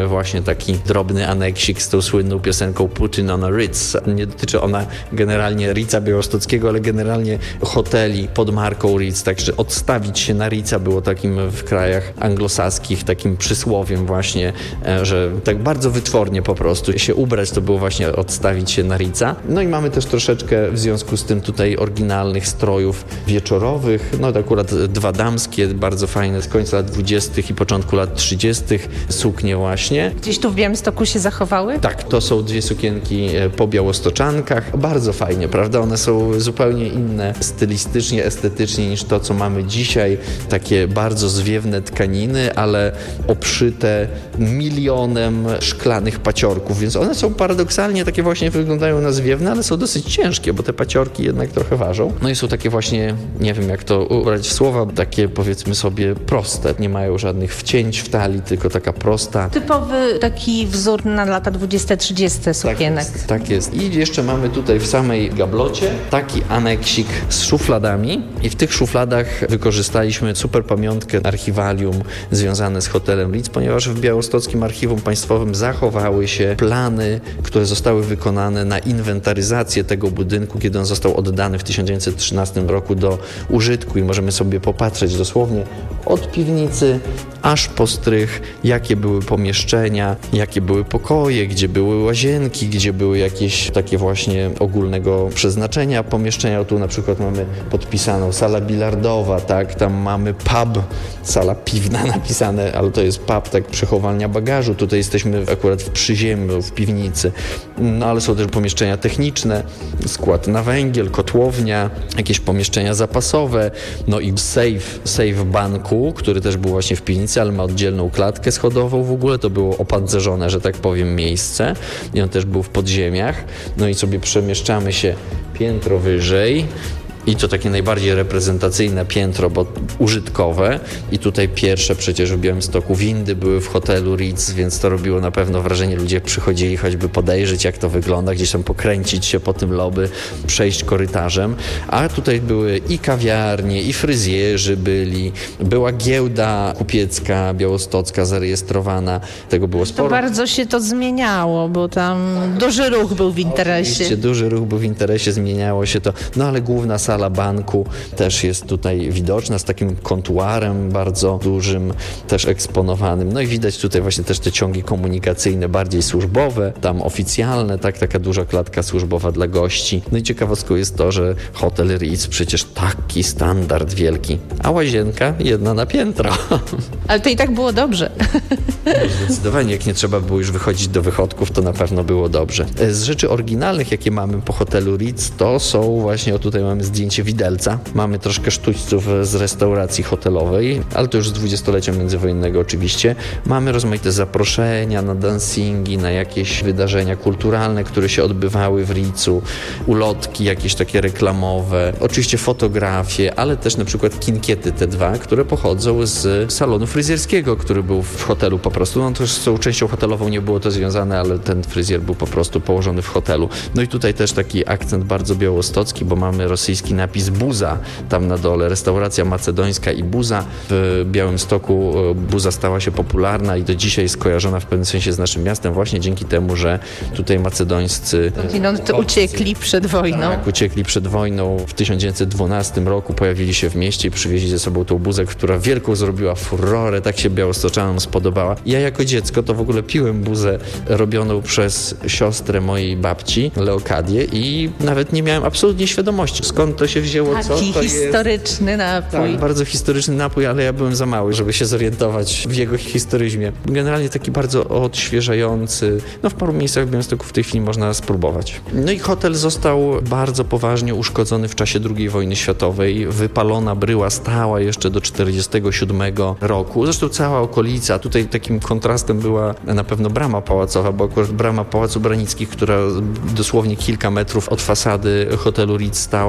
mamy właśnie taki drobny aneksik z tą słynną piosenką Putin on a Ritz. Nie dotyczy ona generalnie Ritza białostockiego, ale generalnie hoteli pod marką Ritz, także odstawić się na Ritza było takim w krajach anglosaskich takim przysłowiem właśnie, że tak bardzo wytwornie po prostu się ubrać, to było właśnie odstawić się na Ritza. No i mamy też troszeczkę w związku z tym tutaj oryginalnych strojów wieczorowych, no to akurat dwa damskie, bardzo fajne z końca lat dwudziestych i początku lat trzydziestych suknie właśnie. Gdzieś tu w Białymstoku się zachowały? Tak, to są dwie sukienki po białostoczankach. Bardzo fajnie, prawda? One są zupełnie inne stylistycznie, estetycznie niż to, co mamy dzisiaj. Takie bardzo zwiewne tkaniny, ale obszyte milionem szklanych paciorków, więc one są paradoksalnie takie właśnie wyglądają na zwiewne, ale są dosyć ciężkie, bo te paciorki jednak trochę ważą. No i są takie właśnie, nie wiem jak to ubrać w słowa, takie powiedzmy sobie proste. Nie mają żadnych wcięć w talii, tylko taka prosta. Typowy taki wzór na lata dwudzieste trzydzieste sukienek. Tak jest, tak jest. I jeszcze mamy tutaj w samej gablocie taki aneksik z szufladami i w tych szufladach wykorzystaliśmy super pamiątkę archiwalium związane z hotelem Ritz, ponieważ w Białostockim Archiwum Państwowym zachowały się plany, które zostały wykonane na inwentaryzację tego budynku, kiedy on został oddany w tysiąc dziewięćset trzynastym roku do użytku i możemy sobie popatrzeć dosłownie od piwnicy aż po strych, jakie były pomieszczenia, jakie były pokoje, gdzie były łazienki, gdzie były jakieś takie właśnie ogólnego przeznaczenia pomieszczenia. Tu na przykład mamy podpisaną sala bilardowa, tak, tam mamy pub, sala piwna napisane, ale to jest pub, tak, przechowalnia bagażu. Tutaj jesteśmy akurat w przyziemiu, w piwnicy. No ale są też pomieszczenia techniczne, skład na węgiel, kotłownia, jakieś pomieszczenia zapasowe, no i safe, safe banku, który też był właśnie w piwnicy, ale ma oddzielną klatkę schodową w ogóle, to było opancerzone, że tak powiem, miejsce i on też był w podziemiach. No i sobie przemieszczamy się piętro wyżej. I to takie najbardziej reprezentacyjne piętro, bo użytkowe. I tutaj pierwsze przecież w Białymstoku windy były w hotelu Ritz, więc to robiło na pewno wrażenie. Ludzie przychodzili choćby podejrzeć, jak to wygląda, gdzieś tam pokręcić się po tym lobby, przejść korytarzem. A tutaj były i kawiarnie, i fryzjerzy byli. Była giełda kupiecka, białostocka zarejestrowana. Tego było sporo. To bardzo się to zmieniało, bo tam duży ruch był w interesie. Oczywiście duży ruch był w interesie, zmieniało się to. No ale główna sala Sala banku też jest tutaj widoczna z takim kontuarem bardzo dużym, też eksponowanym. No i widać tutaj właśnie też te ciągi komunikacyjne, bardziej służbowe, tam oficjalne, tak, taka duża klatka służbowa dla gości. No i ciekawostką jest to, że hotel Ritz przecież taki standard wielki, a łazienka jedna na piętro. Ale to i tak było dobrze. Zdecydowanie, jak nie trzeba było już wychodzić do wychodków, to na pewno było dobrze. Z rzeczy oryginalnych, jakie mamy po hotelu Ritz, to są właśnie, o tutaj mamy zdjęcie widelca. Mamy troszkę sztućców z restauracji hotelowej, ale to już z dwudziestolecia międzywojennego oczywiście. Mamy rozmaite zaproszenia na dancingi, na jakieś wydarzenia kulturalne, które się odbywały w Ritzu, ulotki jakieś takie reklamowe, oczywiście fotografie, ale też na przykład kinkiety te dwa, które pochodzą z salonu fryzjerskiego, który był w hotelu po prostu. No to już z tą częścią hotelową nie było to związane, ale ten fryzjer był po prostu położony w hotelu. No i tutaj też taki akcent bardzo białostocki, bo mamy rosyjski napis Buza tam na dole, restauracja macedońska i Buza. W Białymstoku Buza stała się popularna i do dzisiaj jest kojarzona w pewnym sensie z naszym miastem właśnie dzięki temu, że tutaj macedońscy no, uciekli przed wojną. Tak, uciekli przed wojną. W tysiąc dziewięćset dwunastym roku pojawili się w mieście i przywieźli ze sobą tą Buzę, która wielką zrobiła furorę, tak się białostoczanom spodobała. Ja jako dziecko to w ogóle piłem Buzę robioną przez siostrę mojej babci, Leokadię, i nawet nie miałem absolutnie świadomości, skąd to się wzięło, co Taki to historyczny jest. napój. Tak, bardzo historyczny napój, ale ja byłem za mały, żeby się zorientować w jego historyzmie. Generalnie taki bardzo odświeżający. No w paru miejscach w Białymstoku w tej chwili można spróbować. No i hotel został bardzo poważnie uszkodzony w czasie drugiej wojny światowej. Wypalona bryła stała jeszcze do czterdziestego siódmego roku. Zresztą cała okolica. Tutaj takim kontrastem była na pewno brama pałacowa, bo akurat brama Pałacu Branickich, która dosłownie kilka metrów od fasady hotelu Ritz stała, jest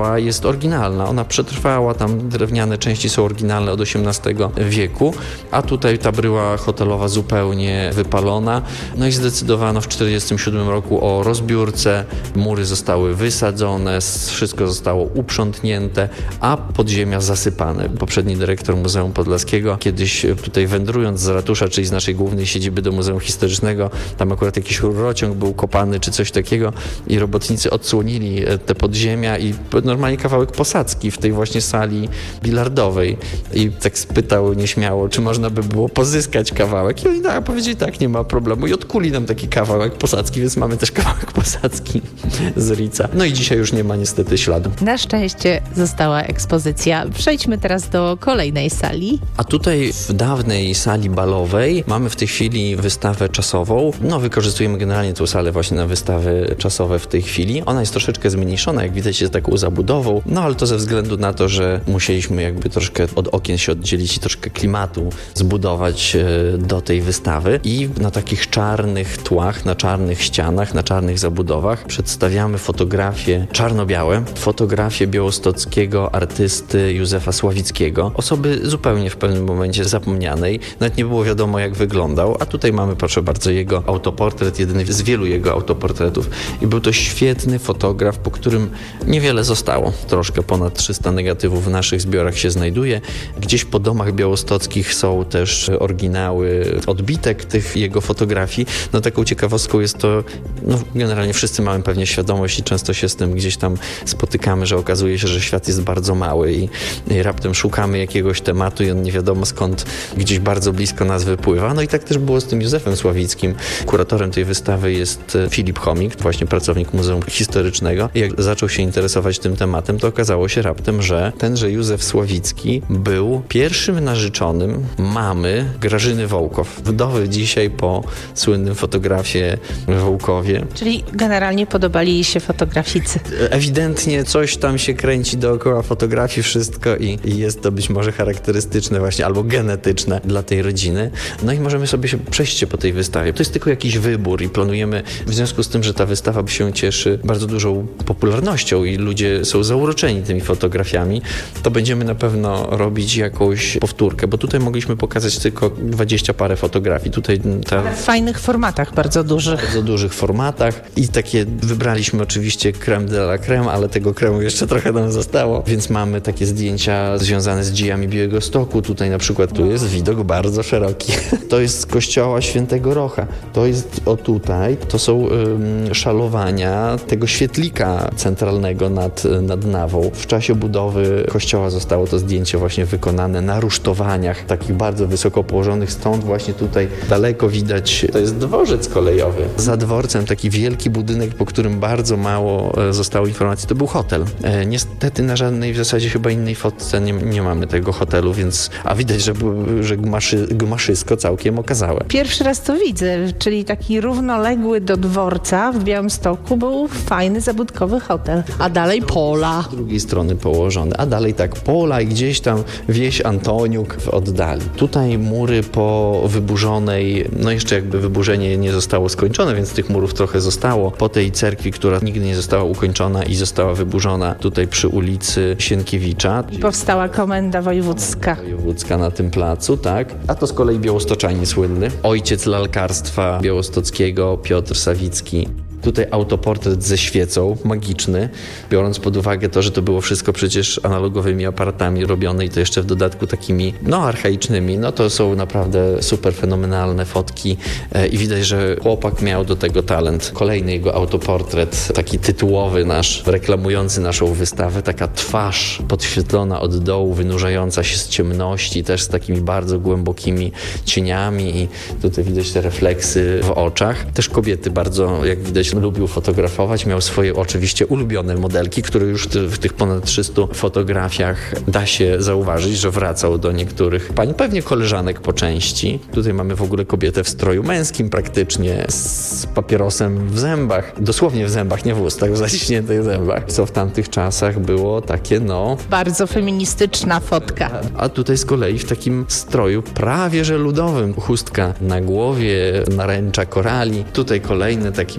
jest oryginalna. Ona przetrwała, tam drewniane części są oryginalne od osiemnastego wieku, a tutaj ta bryła hotelowa zupełnie wypalona. No i zdecydowano w czterdziestym siódmym roku o rozbiórce. Mury zostały wysadzone, wszystko zostało uprzątnięte, a podziemia zasypane. Poprzedni dyrektor Muzeum Podlaskiego kiedyś tutaj wędrując z ratusza, czyli z naszej głównej siedziby do Muzeum Historycznego, tam akurat jakiś rurociąg był kopany czy coś takiego i robotnicy odsłonili te podziemia i normalnie kawałek posadzki w tej właśnie sali bilardowej. I tak spytał nieśmiało, czy można by było pozyskać kawałek. I oni tak, powiedzieli tak, nie ma problemu. I odkuli nam taki kawałek posadzki, więc mamy też kawałek posadzki z Rica. No i dzisiaj już nie ma niestety śladu. Na szczęście została ekspozycja. Przejdźmy teraz do kolejnej sali. A tutaj w dawnej sali balowej mamy w tej chwili wystawę czasową. No wykorzystujemy generalnie tę salę właśnie na wystawy czasowe w tej chwili. Ona jest troszeczkę zmniejszona, jak widać jest taką zabudową, no ale to ze względu na to, że musieliśmy jakby troszkę od okien się oddzielić i troszkę klimatu zbudować do tej wystawy. I na takich czarnych tłach, na czarnych ścianach, na czarnych zabudowach przedstawiamy fotografie czarno-białe, fotografie białostockiego artysty Józefa Sławickiego, osoby zupełnie w pewnym momencie zapomnianej. Nawet nie było wiadomo, jak wyglądał, a tutaj mamy, proszę bardzo, jego autoportret, jedyny z wielu jego autoportretów. I był to świetny fotograf, po którym niewiele zostało. Troszkę ponad trzysta negatywów w naszych zbiorach się znajduje. Gdzieś po domach białostockich są też oryginały odbitek tych jego fotografii. No taką ciekawostką jest to, no generalnie wszyscy mamy pewnie świadomość i często się z tym gdzieś tam spotykamy, że okazuje się, że świat jest bardzo mały i, i raptem szukamy jakiegoś tematu i on nie wiadomo skąd gdzieś bardzo blisko nas wypływa. No i tak też było z tym Józefem Sławickim. Kuratorem tej wystawy jest Filip Chomik, właśnie pracownik Muzeum Historycznego. I jak zaczął się interesować tym tematem, to okazało się raptem, że tenże Józef Sławicki był pierwszym narzeczonym mamy Grażyny Wołkow. Wdowy dzisiaj po słynnym fotografie Wołkowie. Czyli generalnie podobali jej się fotograficy. Ewidentnie coś tam się kręci dookoła fotografii, wszystko i, i jest to być może charakterystyczne właśnie albo genetyczne dla tej rodziny. No i możemy sobie się przejść po tej wystawie. To jest tylko jakiś wybór i planujemy w związku z tym, że ta wystawa się cieszy bardzo dużą popularnością i ludzie są zauroczeni tymi fotografiami, to będziemy na pewno robić jakąś powtórkę, bo tutaj mogliśmy pokazać tylko dwadzieścia parę fotografii. Tutaj ta... Ale w fajnych formatach, bardzo dużych. Bardzo dużych formatach i takie wybraliśmy oczywiście crème de la crème, ale tego kremu jeszcze trochę nam zostało, więc mamy takie zdjęcia związane z dziejami Białegostoku. Tutaj na przykład tu jest widok bardzo szeroki. To jest z kościoła Świętego Rocha. To jest o tutaj. To są ym, szalowania tego świetlika centralnego nad, nad nawą. W czasie budowy kościoła zostało to zdjęcie właśnie wykonane na rusztowaniach, takich bardzo wysoko położonych. Stąd właśnie tutaj daleko widać, to jest dworzec kolejowy. Za dworcem taki wielki budynek, po którym bardzo mało zostało informacji. To był hotel. E, niestety na żadnej w zasadzie chyba innej fotce nie, nie mamy tego hotelu, więc a widać, że, że gmaszy, gmaszysko całkiem okazałe. Pierwszy raz to widzę, czyli taki równoległy do dworca w Białymstoku był fajny, zabudkowy hotel, a dalej pola. Z drugiej strony położone, a dalej tak pola i gdzieś tam wieś Antoniuk w oddali. Tutaj mury po wyburzonej, no jeszcze jakby wyburzenie nie zostało skończone, więc tych murów trochę zostało. Po tej cerkwi, która nigdy nie została ukończona i została wyburzona tutaj przy ulicy Sienkiewicza. I powstała komenda wojewódzka. Wojewódzka na tym placu, tak. A to z kolei białostoczanin słynny. Ojciec lalkarstwa białostockiego Piotr Sawicki. Tutaj autoportret ze świecą, magiczny, biorąc pod uwagę to, że to było wszystko przecież analogowymi aparatami robione i to jeszcze w dodatku takimi, no archaicznymi, no to są naprawdę super fenomenalne fotki e, i widać, że chłopak miał do tego talent. Kolejny jego autoportret, taki tytułowy nasz, reklamujący naszą wystawę, taka twarz podświetlona od dołu, wynurzająca się z ciemności, też z takimi bardzo głębokimi cieniami i tutaj widać te refleksy w oczach. Też kobiety bardzo, jak widać, lubił fotografować, miał swoje oczywiście ulubione modelki, które już w tych ponad trzystu fotografiach da się zauważyć, że wracał do niektórych pań, pewnie koleżanek po części. Tutaj mamy w ogóle kobietę w stroju męskim praktycznie, z papierosem w zębach, dosłownie w zębach, nie w ustach, w zaciśniętych zębach, co w tamtych czasach było takie, no... Bardzo feministyczna fotka. A tutaj z kolei w takim stroju prawie że ludowym, chustka na głowie, naręcza korali. Tutaj kolejny taki bardzo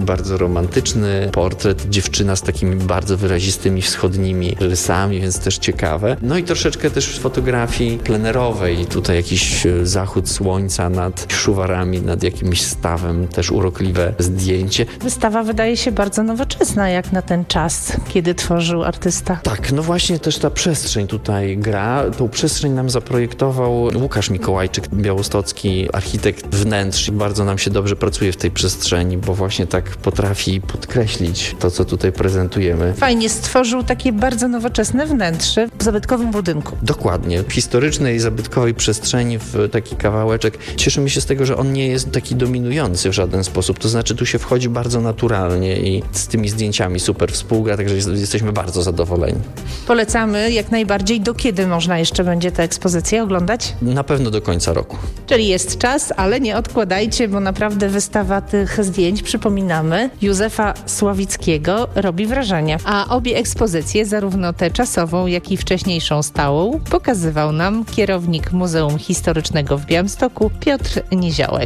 romantyczny portret, dziewczyna z takimi bardzo wyrazistymi wschodnimi rysami, więc też ciekawe. No i troszeczkę też fotografii plenerowej. Tutaj jakiś zachód słońca nad szuwarami, nad jakimś stawem, też urokliwe zdjęcie. Wystawa wydaje się bardzo nowoczesna, jak na ten czas, kiedy tworzył artysta. Tak, no właśnie też ta przestrzeń tutaj gra. Tą przestrzeń nam zaprojektował Łukasz Mikołajczyk, białostocki architekt wnętrz. Bardzo nam się dobrze pracuje w tej przestrzeni, bo właśnie tak potrafi podkreślić to, co tutaj prezentujemy. Fajnie stworzył takie bardzo nowoczesne wnętrze w zabytkowym budynku. Dokładnie. W historycznej, zabytkowej przestrzeni w taki kawałeczek. Cieszymy się z tego, że on nie jest taki dominujący w żaden sposób. To znaczy tu się wchodzi bardzo naturalnie i z tymi zdjęciami super współgra, także jesteśmy bardzo zadowoleni. Polecamy jak najbardziej. Do kiedy można jeszcze będzie tę ekspozycję oglądać? Na pewno do końca roku. Czyli jest czas, ale nie odkładajcie, bo naprawdę wystawa tych zdjęć, przypominamy, Józefa Sławickiego robi wrażenie. A obie ekspozycje, zarówno tę czasową, jak i wcześniejszą stałą, pokazywał nam kierownik Muzeum Historycznego w Białymstoku Piotr Niziołek.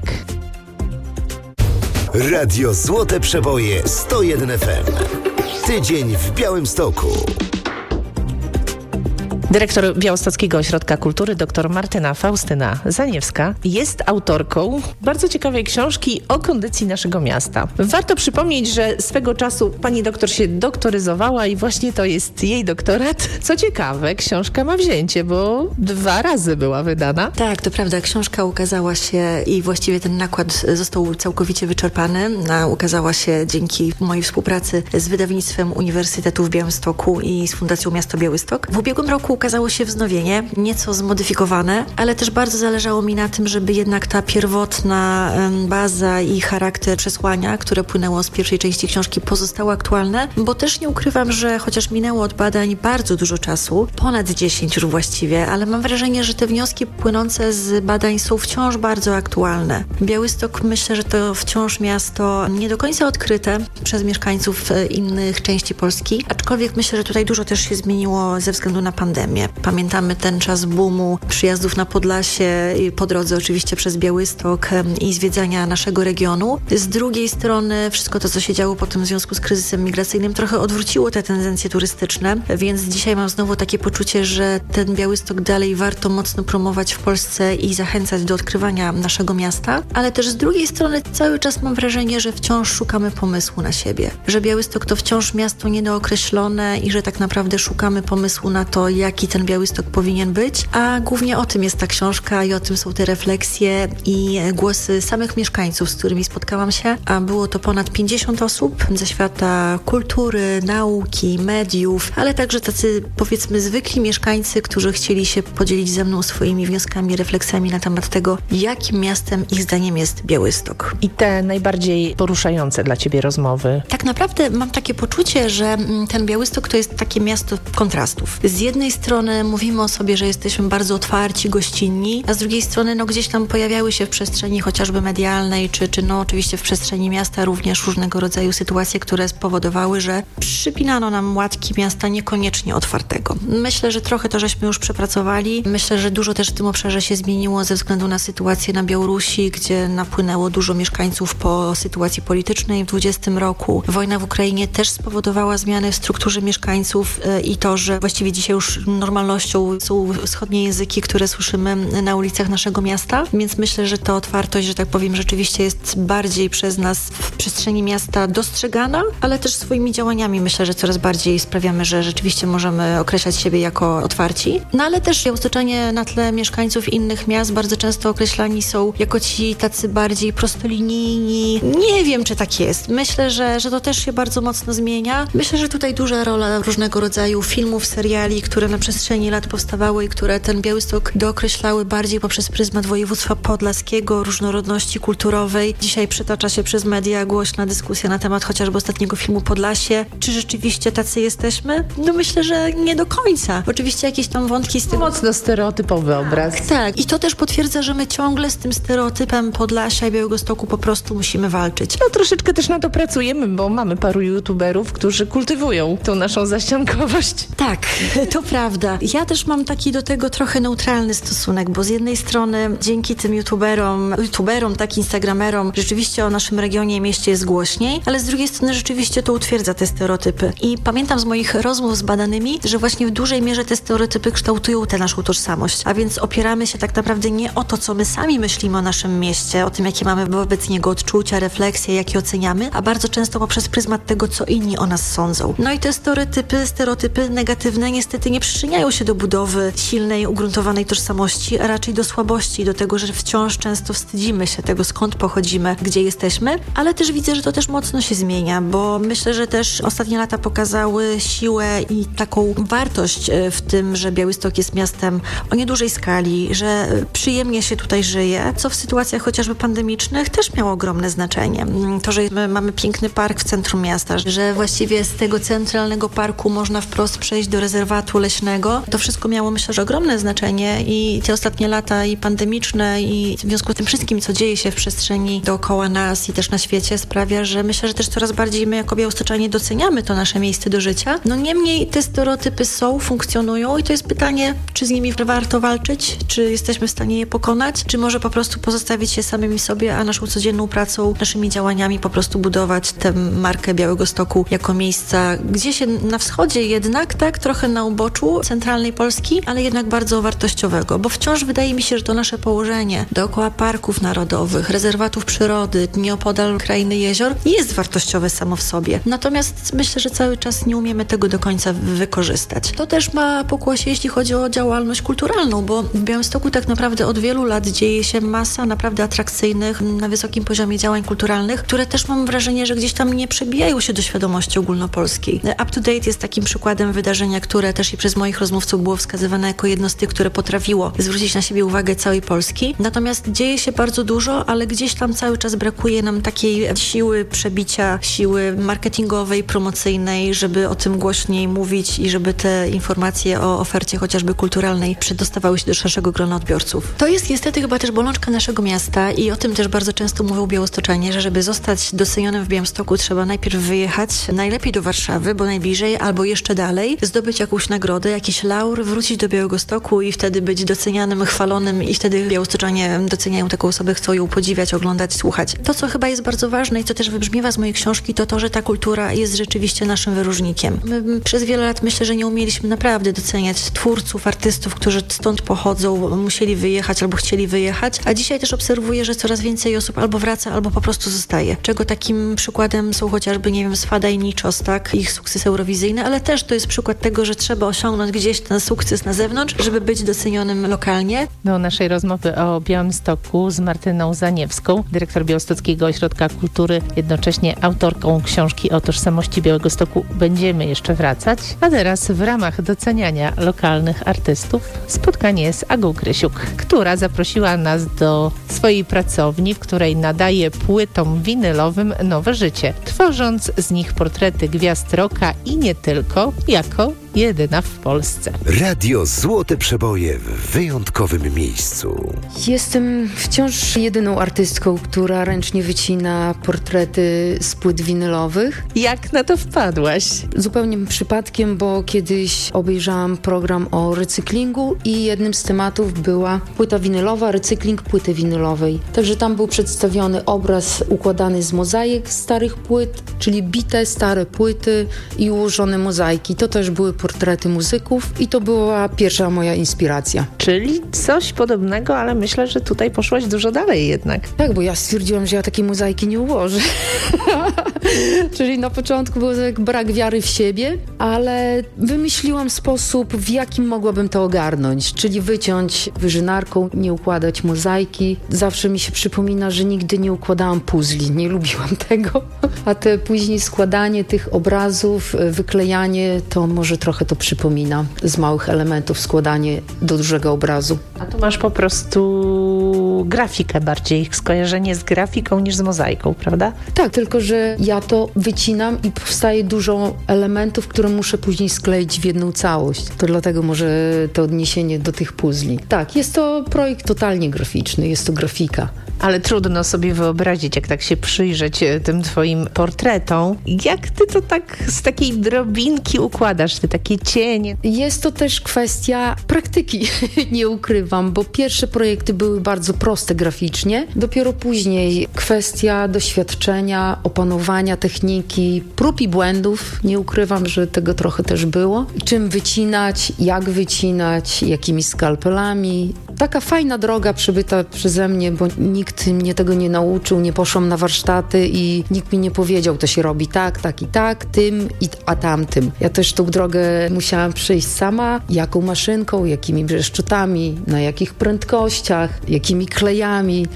Radio Złote Przeboje sto jeden F M. Tydzień w Białymstoku. Dyrektor Białostockiego Ośrodka Kultury dr Martyna Faustyna Zaniewska jest autorką bardzo ciekawej książki o kondycji naszego miasta. Warto przypomnieć, że swego czasu pani doktor się doktoryzowała i właśnie to jest jej doktorat. Co ciekawe, książka ma wzięcie, bo dwa razy była wydana. Tak, to prawda. Książka ukazała się i właściwie ten nakład został całkowicie wyczerpany. A ukazała się dzięki mojej współpracy z wydawnictwem Uniwersytetu w Białymstoku i z Fundacją Miasto Białystok. W ubiegłym roku ukazało się wznowienie, nieco zmodyfikowane, ale też bardzo zależało mi na tym, żeby jednak ta pierwotna baza i charakter przesłania, które płynęło z pierwszej części książki, pozostały aktualne, bo też nie ukrywam, że chociaż minęło od badań bardzo dużo czasu, ponad dziesięć już właściwie, ale mam wrażenie, że te wnioski płynące z badań są wciąż bardzo aktualne. Białystok, myślę, że to wciąż miasto nie do końca odkryte przez mieszkańców innych części Polski, aczkolwiek myślę, że tutaj dużo też się zmieniło ze względu na pandemię. Pamiętamy ten czas boomu przyjazdów na Podlasie, po drodze oczywiście przez Białystok i zwiedzania naszego regionu. Z drugiej strony wszystko to, co się działo potem w związku z kryzysem migracyjnym, trochę odwróciło te tendencje turystyczne, więc dzisiaj mam znowu takie poczucie, że ten Białystok dalej warto mocno promować w Polsce i zachęcać do odkrywania naszego miasta, ale też z drugiej strony cały czas mam wrażenie, że wciąż szukamy pomysłu na siebie, że Białystok to wciąż miasto niedookreślone i że tak naprawdę szukamy pomysłu na to, jaki ten Białystok powinien być, a głównie o tym jest ta książka i o tym są te refleksje i głosy samych mieszkańców, z którymi spotkałam się, a było to ponad pięćdziesiąt osób ze świata kultury, nauki, mediów, ale także tacy, powiedzmy, zwykli mieszkańcy, którzy chcieli się podzielić ze mną swoimi wnioskami, refleksjami na temat tego, jakim miastem ich zdaniem jest Białystok. I te najbardziej poruszające dla ciebie rozmowy? Tak naprawdę mam takie poczucie, że ten Białystok to jest takie miasto kontrastów. Z jednej strony mówimy o sobie, że jesteśmy bardzo otwarci, gościnni, a z drugiej strony no gdzieś tam pojawiały się w przestrzeni chociażby medialnej, czy, czy no oczywiście w przestrzeni miasta również różnego rodzaju sytuacje, które spowodowały, że przypinano nam łatki miasta niekoniecznie otwartego. Myślę, że trochę to żeśmy już przepracowali. Myślę, że dużo też w tym obszarze się zmieniło ze względu na sytuację na Białorusi, gdzie napłynęło dużo mieszkańców po sytuacji politycznej w dwudziestym roku. Wojna w Ukrainie też spowodowała zmiany w strukturze mieszkańców i to, że właściwie dzisiaj już normalnością są wschodnie języki, które słyszymy na ulicach naszego miasta, więc myślę, że ta otwartość, że tak powiem, rzeczywiście jest bardziej przez nas w przestrzeni miasta dostrzegana, ale też swoimi działaniami myślę, że coraz bardziej sprawiamy, że rzeczywiście możemy określać siebie jako otwarci. No ale też białostoczanie na tle mieszkańców innych miast bardzo często określani są jako ci tacy bardziej prostolinijni. Nie wiem, czy tak jest. Myślę, że, że to też się bardzo mocno zmienia. Myślę, że tutaj duża rola różnego rodzaju filmów, seriali, które na przestrzeni lat powstawały i które ten Białystok dookreślały bardziej poprzez pryzmat województwa podlaskiego, różnorodności kulturowej. Dzisiaj przytacza się przez media głośna dyskusja na temat chociażby ostatniego filmu Podlasie. Czy rzeczywiście tacy jesteśmy? No myślę, że nie do końca. Oczywiście jakieś tam wątki z tym... Mocno stereotypowy obraz. Tak, tak. I to też potwierdza, że my ciągle z tym stereotypem Podlasia i Białegostoku po prostu musimy walczyć. No troszeczkę też na to pracujemy, bo mamy paru youtuberów, którzy kultywują tą naszą zaściankowość. Tak, to prawda. prawda. Ja też mam taki do tego trochę neutralny stosunek, bo z jednej strony dzięki tym youtuberom, youtuberom, tak instagramerom, rzeczywiście o naszym regionie i mieście jest głośniej, ale z drugiej strony rzeczywiście to utwierdza te stereotypy. I pamiętam z moich rozmów z badanymi, że właśnie w dużej mierze te stereotypy kształtują tę naszą tożsamość, a więc opieramy się tak naprawdę nie o to, co my sami myślimy o naszym mieście, o tym, jakie mamy wobec niego odczucia, refleksje, jakie oceniamy, a bardzo często poprzez pryzmat tego, co inni o nas sądzą. No i te stereotypy, stereotypy negatywne niestety nie przyczyniają się do budowy silnej, ugruntowanej tożsamości, a raczej do słabości, do tego, że wciąż często wstydzimy się tego, skąd pochodzimy, gdzie jesteśmy, ale też widzę, że to też mocno się zmienia, bo myślę, że też ostatnie lata pokazały siłę i taką wartość w tym, że Białystok jest miastem o niedużej skali, że przyjemnie się tutaj żyje, co w sytuacjach chociażby pandemicznych też miało ogromne znaczenie. To, że my mamy piękny park w centrum miasta, że właściwie z tego centralnego parku można wprost przejść do rezerwatu leśnego, to wszystko miało, myślę, że ogromne znaczenie i te ostatnie lata i pandemiczne i w związku z tym wszystkim, co dzieje się w przestrzeni dookoła nas i też na świecie, sprawia, że myślę, że też coraz bardziej my jako białostoczanie doceniamy to nasze miejsce do życia. No niemniej te stereotypy są, funkcjonują i to jest pytanie, czy z nimi warto walczyć, czy jesteśmy w stanie je pokonać, czy może po prostu pozostawić się samymi sobie, a naszą codzienną pracą, naszymi działaniami po prostu budować tę markę Białegostoku jako miejsca gdzieś na wschodzie jednak, tak, trochę na uboczu centralnej Polski, ale jednak bardzo wartościowego, bo wciąż wydaje mi się, że to nasze położenie dookoła parków narodowych, rezerwatów przyrody, nieopodal krainy jezior jest wartościowe samo w sobie. Natomiast myślę, że cały czas nie umiemy tego do końca wykorzystać. To też ma pokłosie, jeśli chodzi o działalność kulturalną, bo w Białymstoku tak naprawdę od wielu lat dzieje się masa naprawdę atrakcyjnych, na wysokim poziomie działań kulturalnych, które też mam wrażenie, że gdzieś tam nie przebijają się do świadomości ogólnopolskiej. Up to Date jest takim przykładem wydarzenia, które też i przez moich rozmówców było wskazywane jako jedno z tych, które potrafiło zwrócić na siebie uwagę całej Polski. Natomiast dzieje się bardzo dużo, ale gdzieś tam cały czas brakuje nam takiej siły przebicia, siły marketingowej, promocyjnej, żeby o tym głośniej mówić i żeby te informacje o ofercie chociażby kulturalnej przedostawały się do szerszego grona odbiorców. To jest niestety chyba też bolączka naszego miasta i o tym też bardzo często mówią białostoczanie, że żeby zostać docenionym w Białymstoku, trzeba najpierw wyjechać, najlepiej do Warszawy, bo najbliżej, albo jeszcze dalej, zdobyć jakąś nagrodę, jakiś laur, wrócić do Białegostoku i wtedy być docenianym, chwalonym i wtedy białostoczanie doceniają taką osobę, chcą ją podziwiać, oglądać, słuchać. To, co chyba jest bardzo ważne i co też wybrzmiewa z mojej książki, to to, że ta kultura jest rzeczywiście naszym wyróżnikiem. My przez wiele lat myślę, że nie umieliśmy naprawdę doceniać twórców, artystów, którzy stąd pochodzą, musieli wyjechać albo chcieli wyjechać, a dzisiaj też obserwuję, że coraz więcej osób albo wraca, albo po prostu zostaje. Czego takim przykładem są chociażby, nie wiem, Swada i Niczos, tak, ich sukces eurowizyjny, ale też to jest przykład tego, że trzeba osiągnąć gdzieś ten sukces na zewnątrz, żeby być docenionym lokalnie. Do naszej rozmowy o Białymstoku z Martyną Zaniewską, dyrektor Białostockiego Ośrodka Kultury, jednocześnie autorką książki o tożsamości Białegostoku, będziemy jeszcze wracać. A teraz w ramach doceniania lokalnych artystów spotkanie z Agą Krysiuk, która zaprosiła nas do swojej pracowni, w której nadaje płytom winylowym nowe życie, tworząc z nich portrety gwiazd rocka i nie tylko, jako jedyna w Polsce. Radio Złote Przeboje w wyjątkowym miejscu. Jestem wciąż jedyną artystką, która ręcznie wycina portrety z płyt winylowych. Jak na to wpadłaś? Zupełnie przypadkiem, bo kiedyś obejrzałam program o recyklingu i jednym z tematów była płyta winylowa, recykling płyty winylowej. Także tam był przedstawiony obraz układany z mozaik starych płyt, czyli bite stare płyty i ułożone mozaiki. To też były portrety muzyków i to była pierwsza moja inspiracja. Czyli coś podobnego, ale myślę, że tutaj poszłaś dużo dalej jednak. Tak, bo ja stwierdziłam, że ja takiej mozaiki nie ułożę. Czyli na początku był tak brak wiary w siebie, ale wymyśliłam sposób, w jakim mogłabym to ogarnąć. Czyli wyciąć wyżynarką, nie układać mozaiki. Zawsze mi się przypomina, że nigdy nie układałam puzli. Nie lubiłam tego. A te później składanie tych obrazów, wyklejanie, to może trochę to przypomina. Z małych elementów składanie do dużego obrazu. A tu masz po prostu grafikę bardziej, skojarzenie z grafiką niż z mozaiką, prawda? Tak, tylko że ja to wycinam i powstaje dużo elementów, które muszę później skleić w jedną całość. To dlatego może to odniesienie do tych puzli. Tak, jest to projekt totalnie graficzny, jest to grafika. Ale trudno sobie wyobrazić, jak tak się przyjrzeć tym twoim portretom. Jak ty to tak z takiej drobinki układasz, te takie cienie? Jest to też kwestia praktyki, nie ukrywam, bo pierwsze projekty były bardzo proste graficznie. Dopiero później kwestia doświadczenia, opanowania techniki, prób i błędów. Nie ukrywam, że tego trochę też było. Czym wycinać, jak wycinać, jakimi skalpelami. Taka fajna droga przebyta przeze mnie, bo nikt mnie tego nie nauczył, nie poszłam na warsztaty i nikt mi nie powiedział, to się robi tak, tak i tak, tym, i, a tamtym. Ja też tą drogę musiałam przejść sama, jaką maszynką, jakimi brzeszczotami, na jakich prędkościach, jakimi klejami.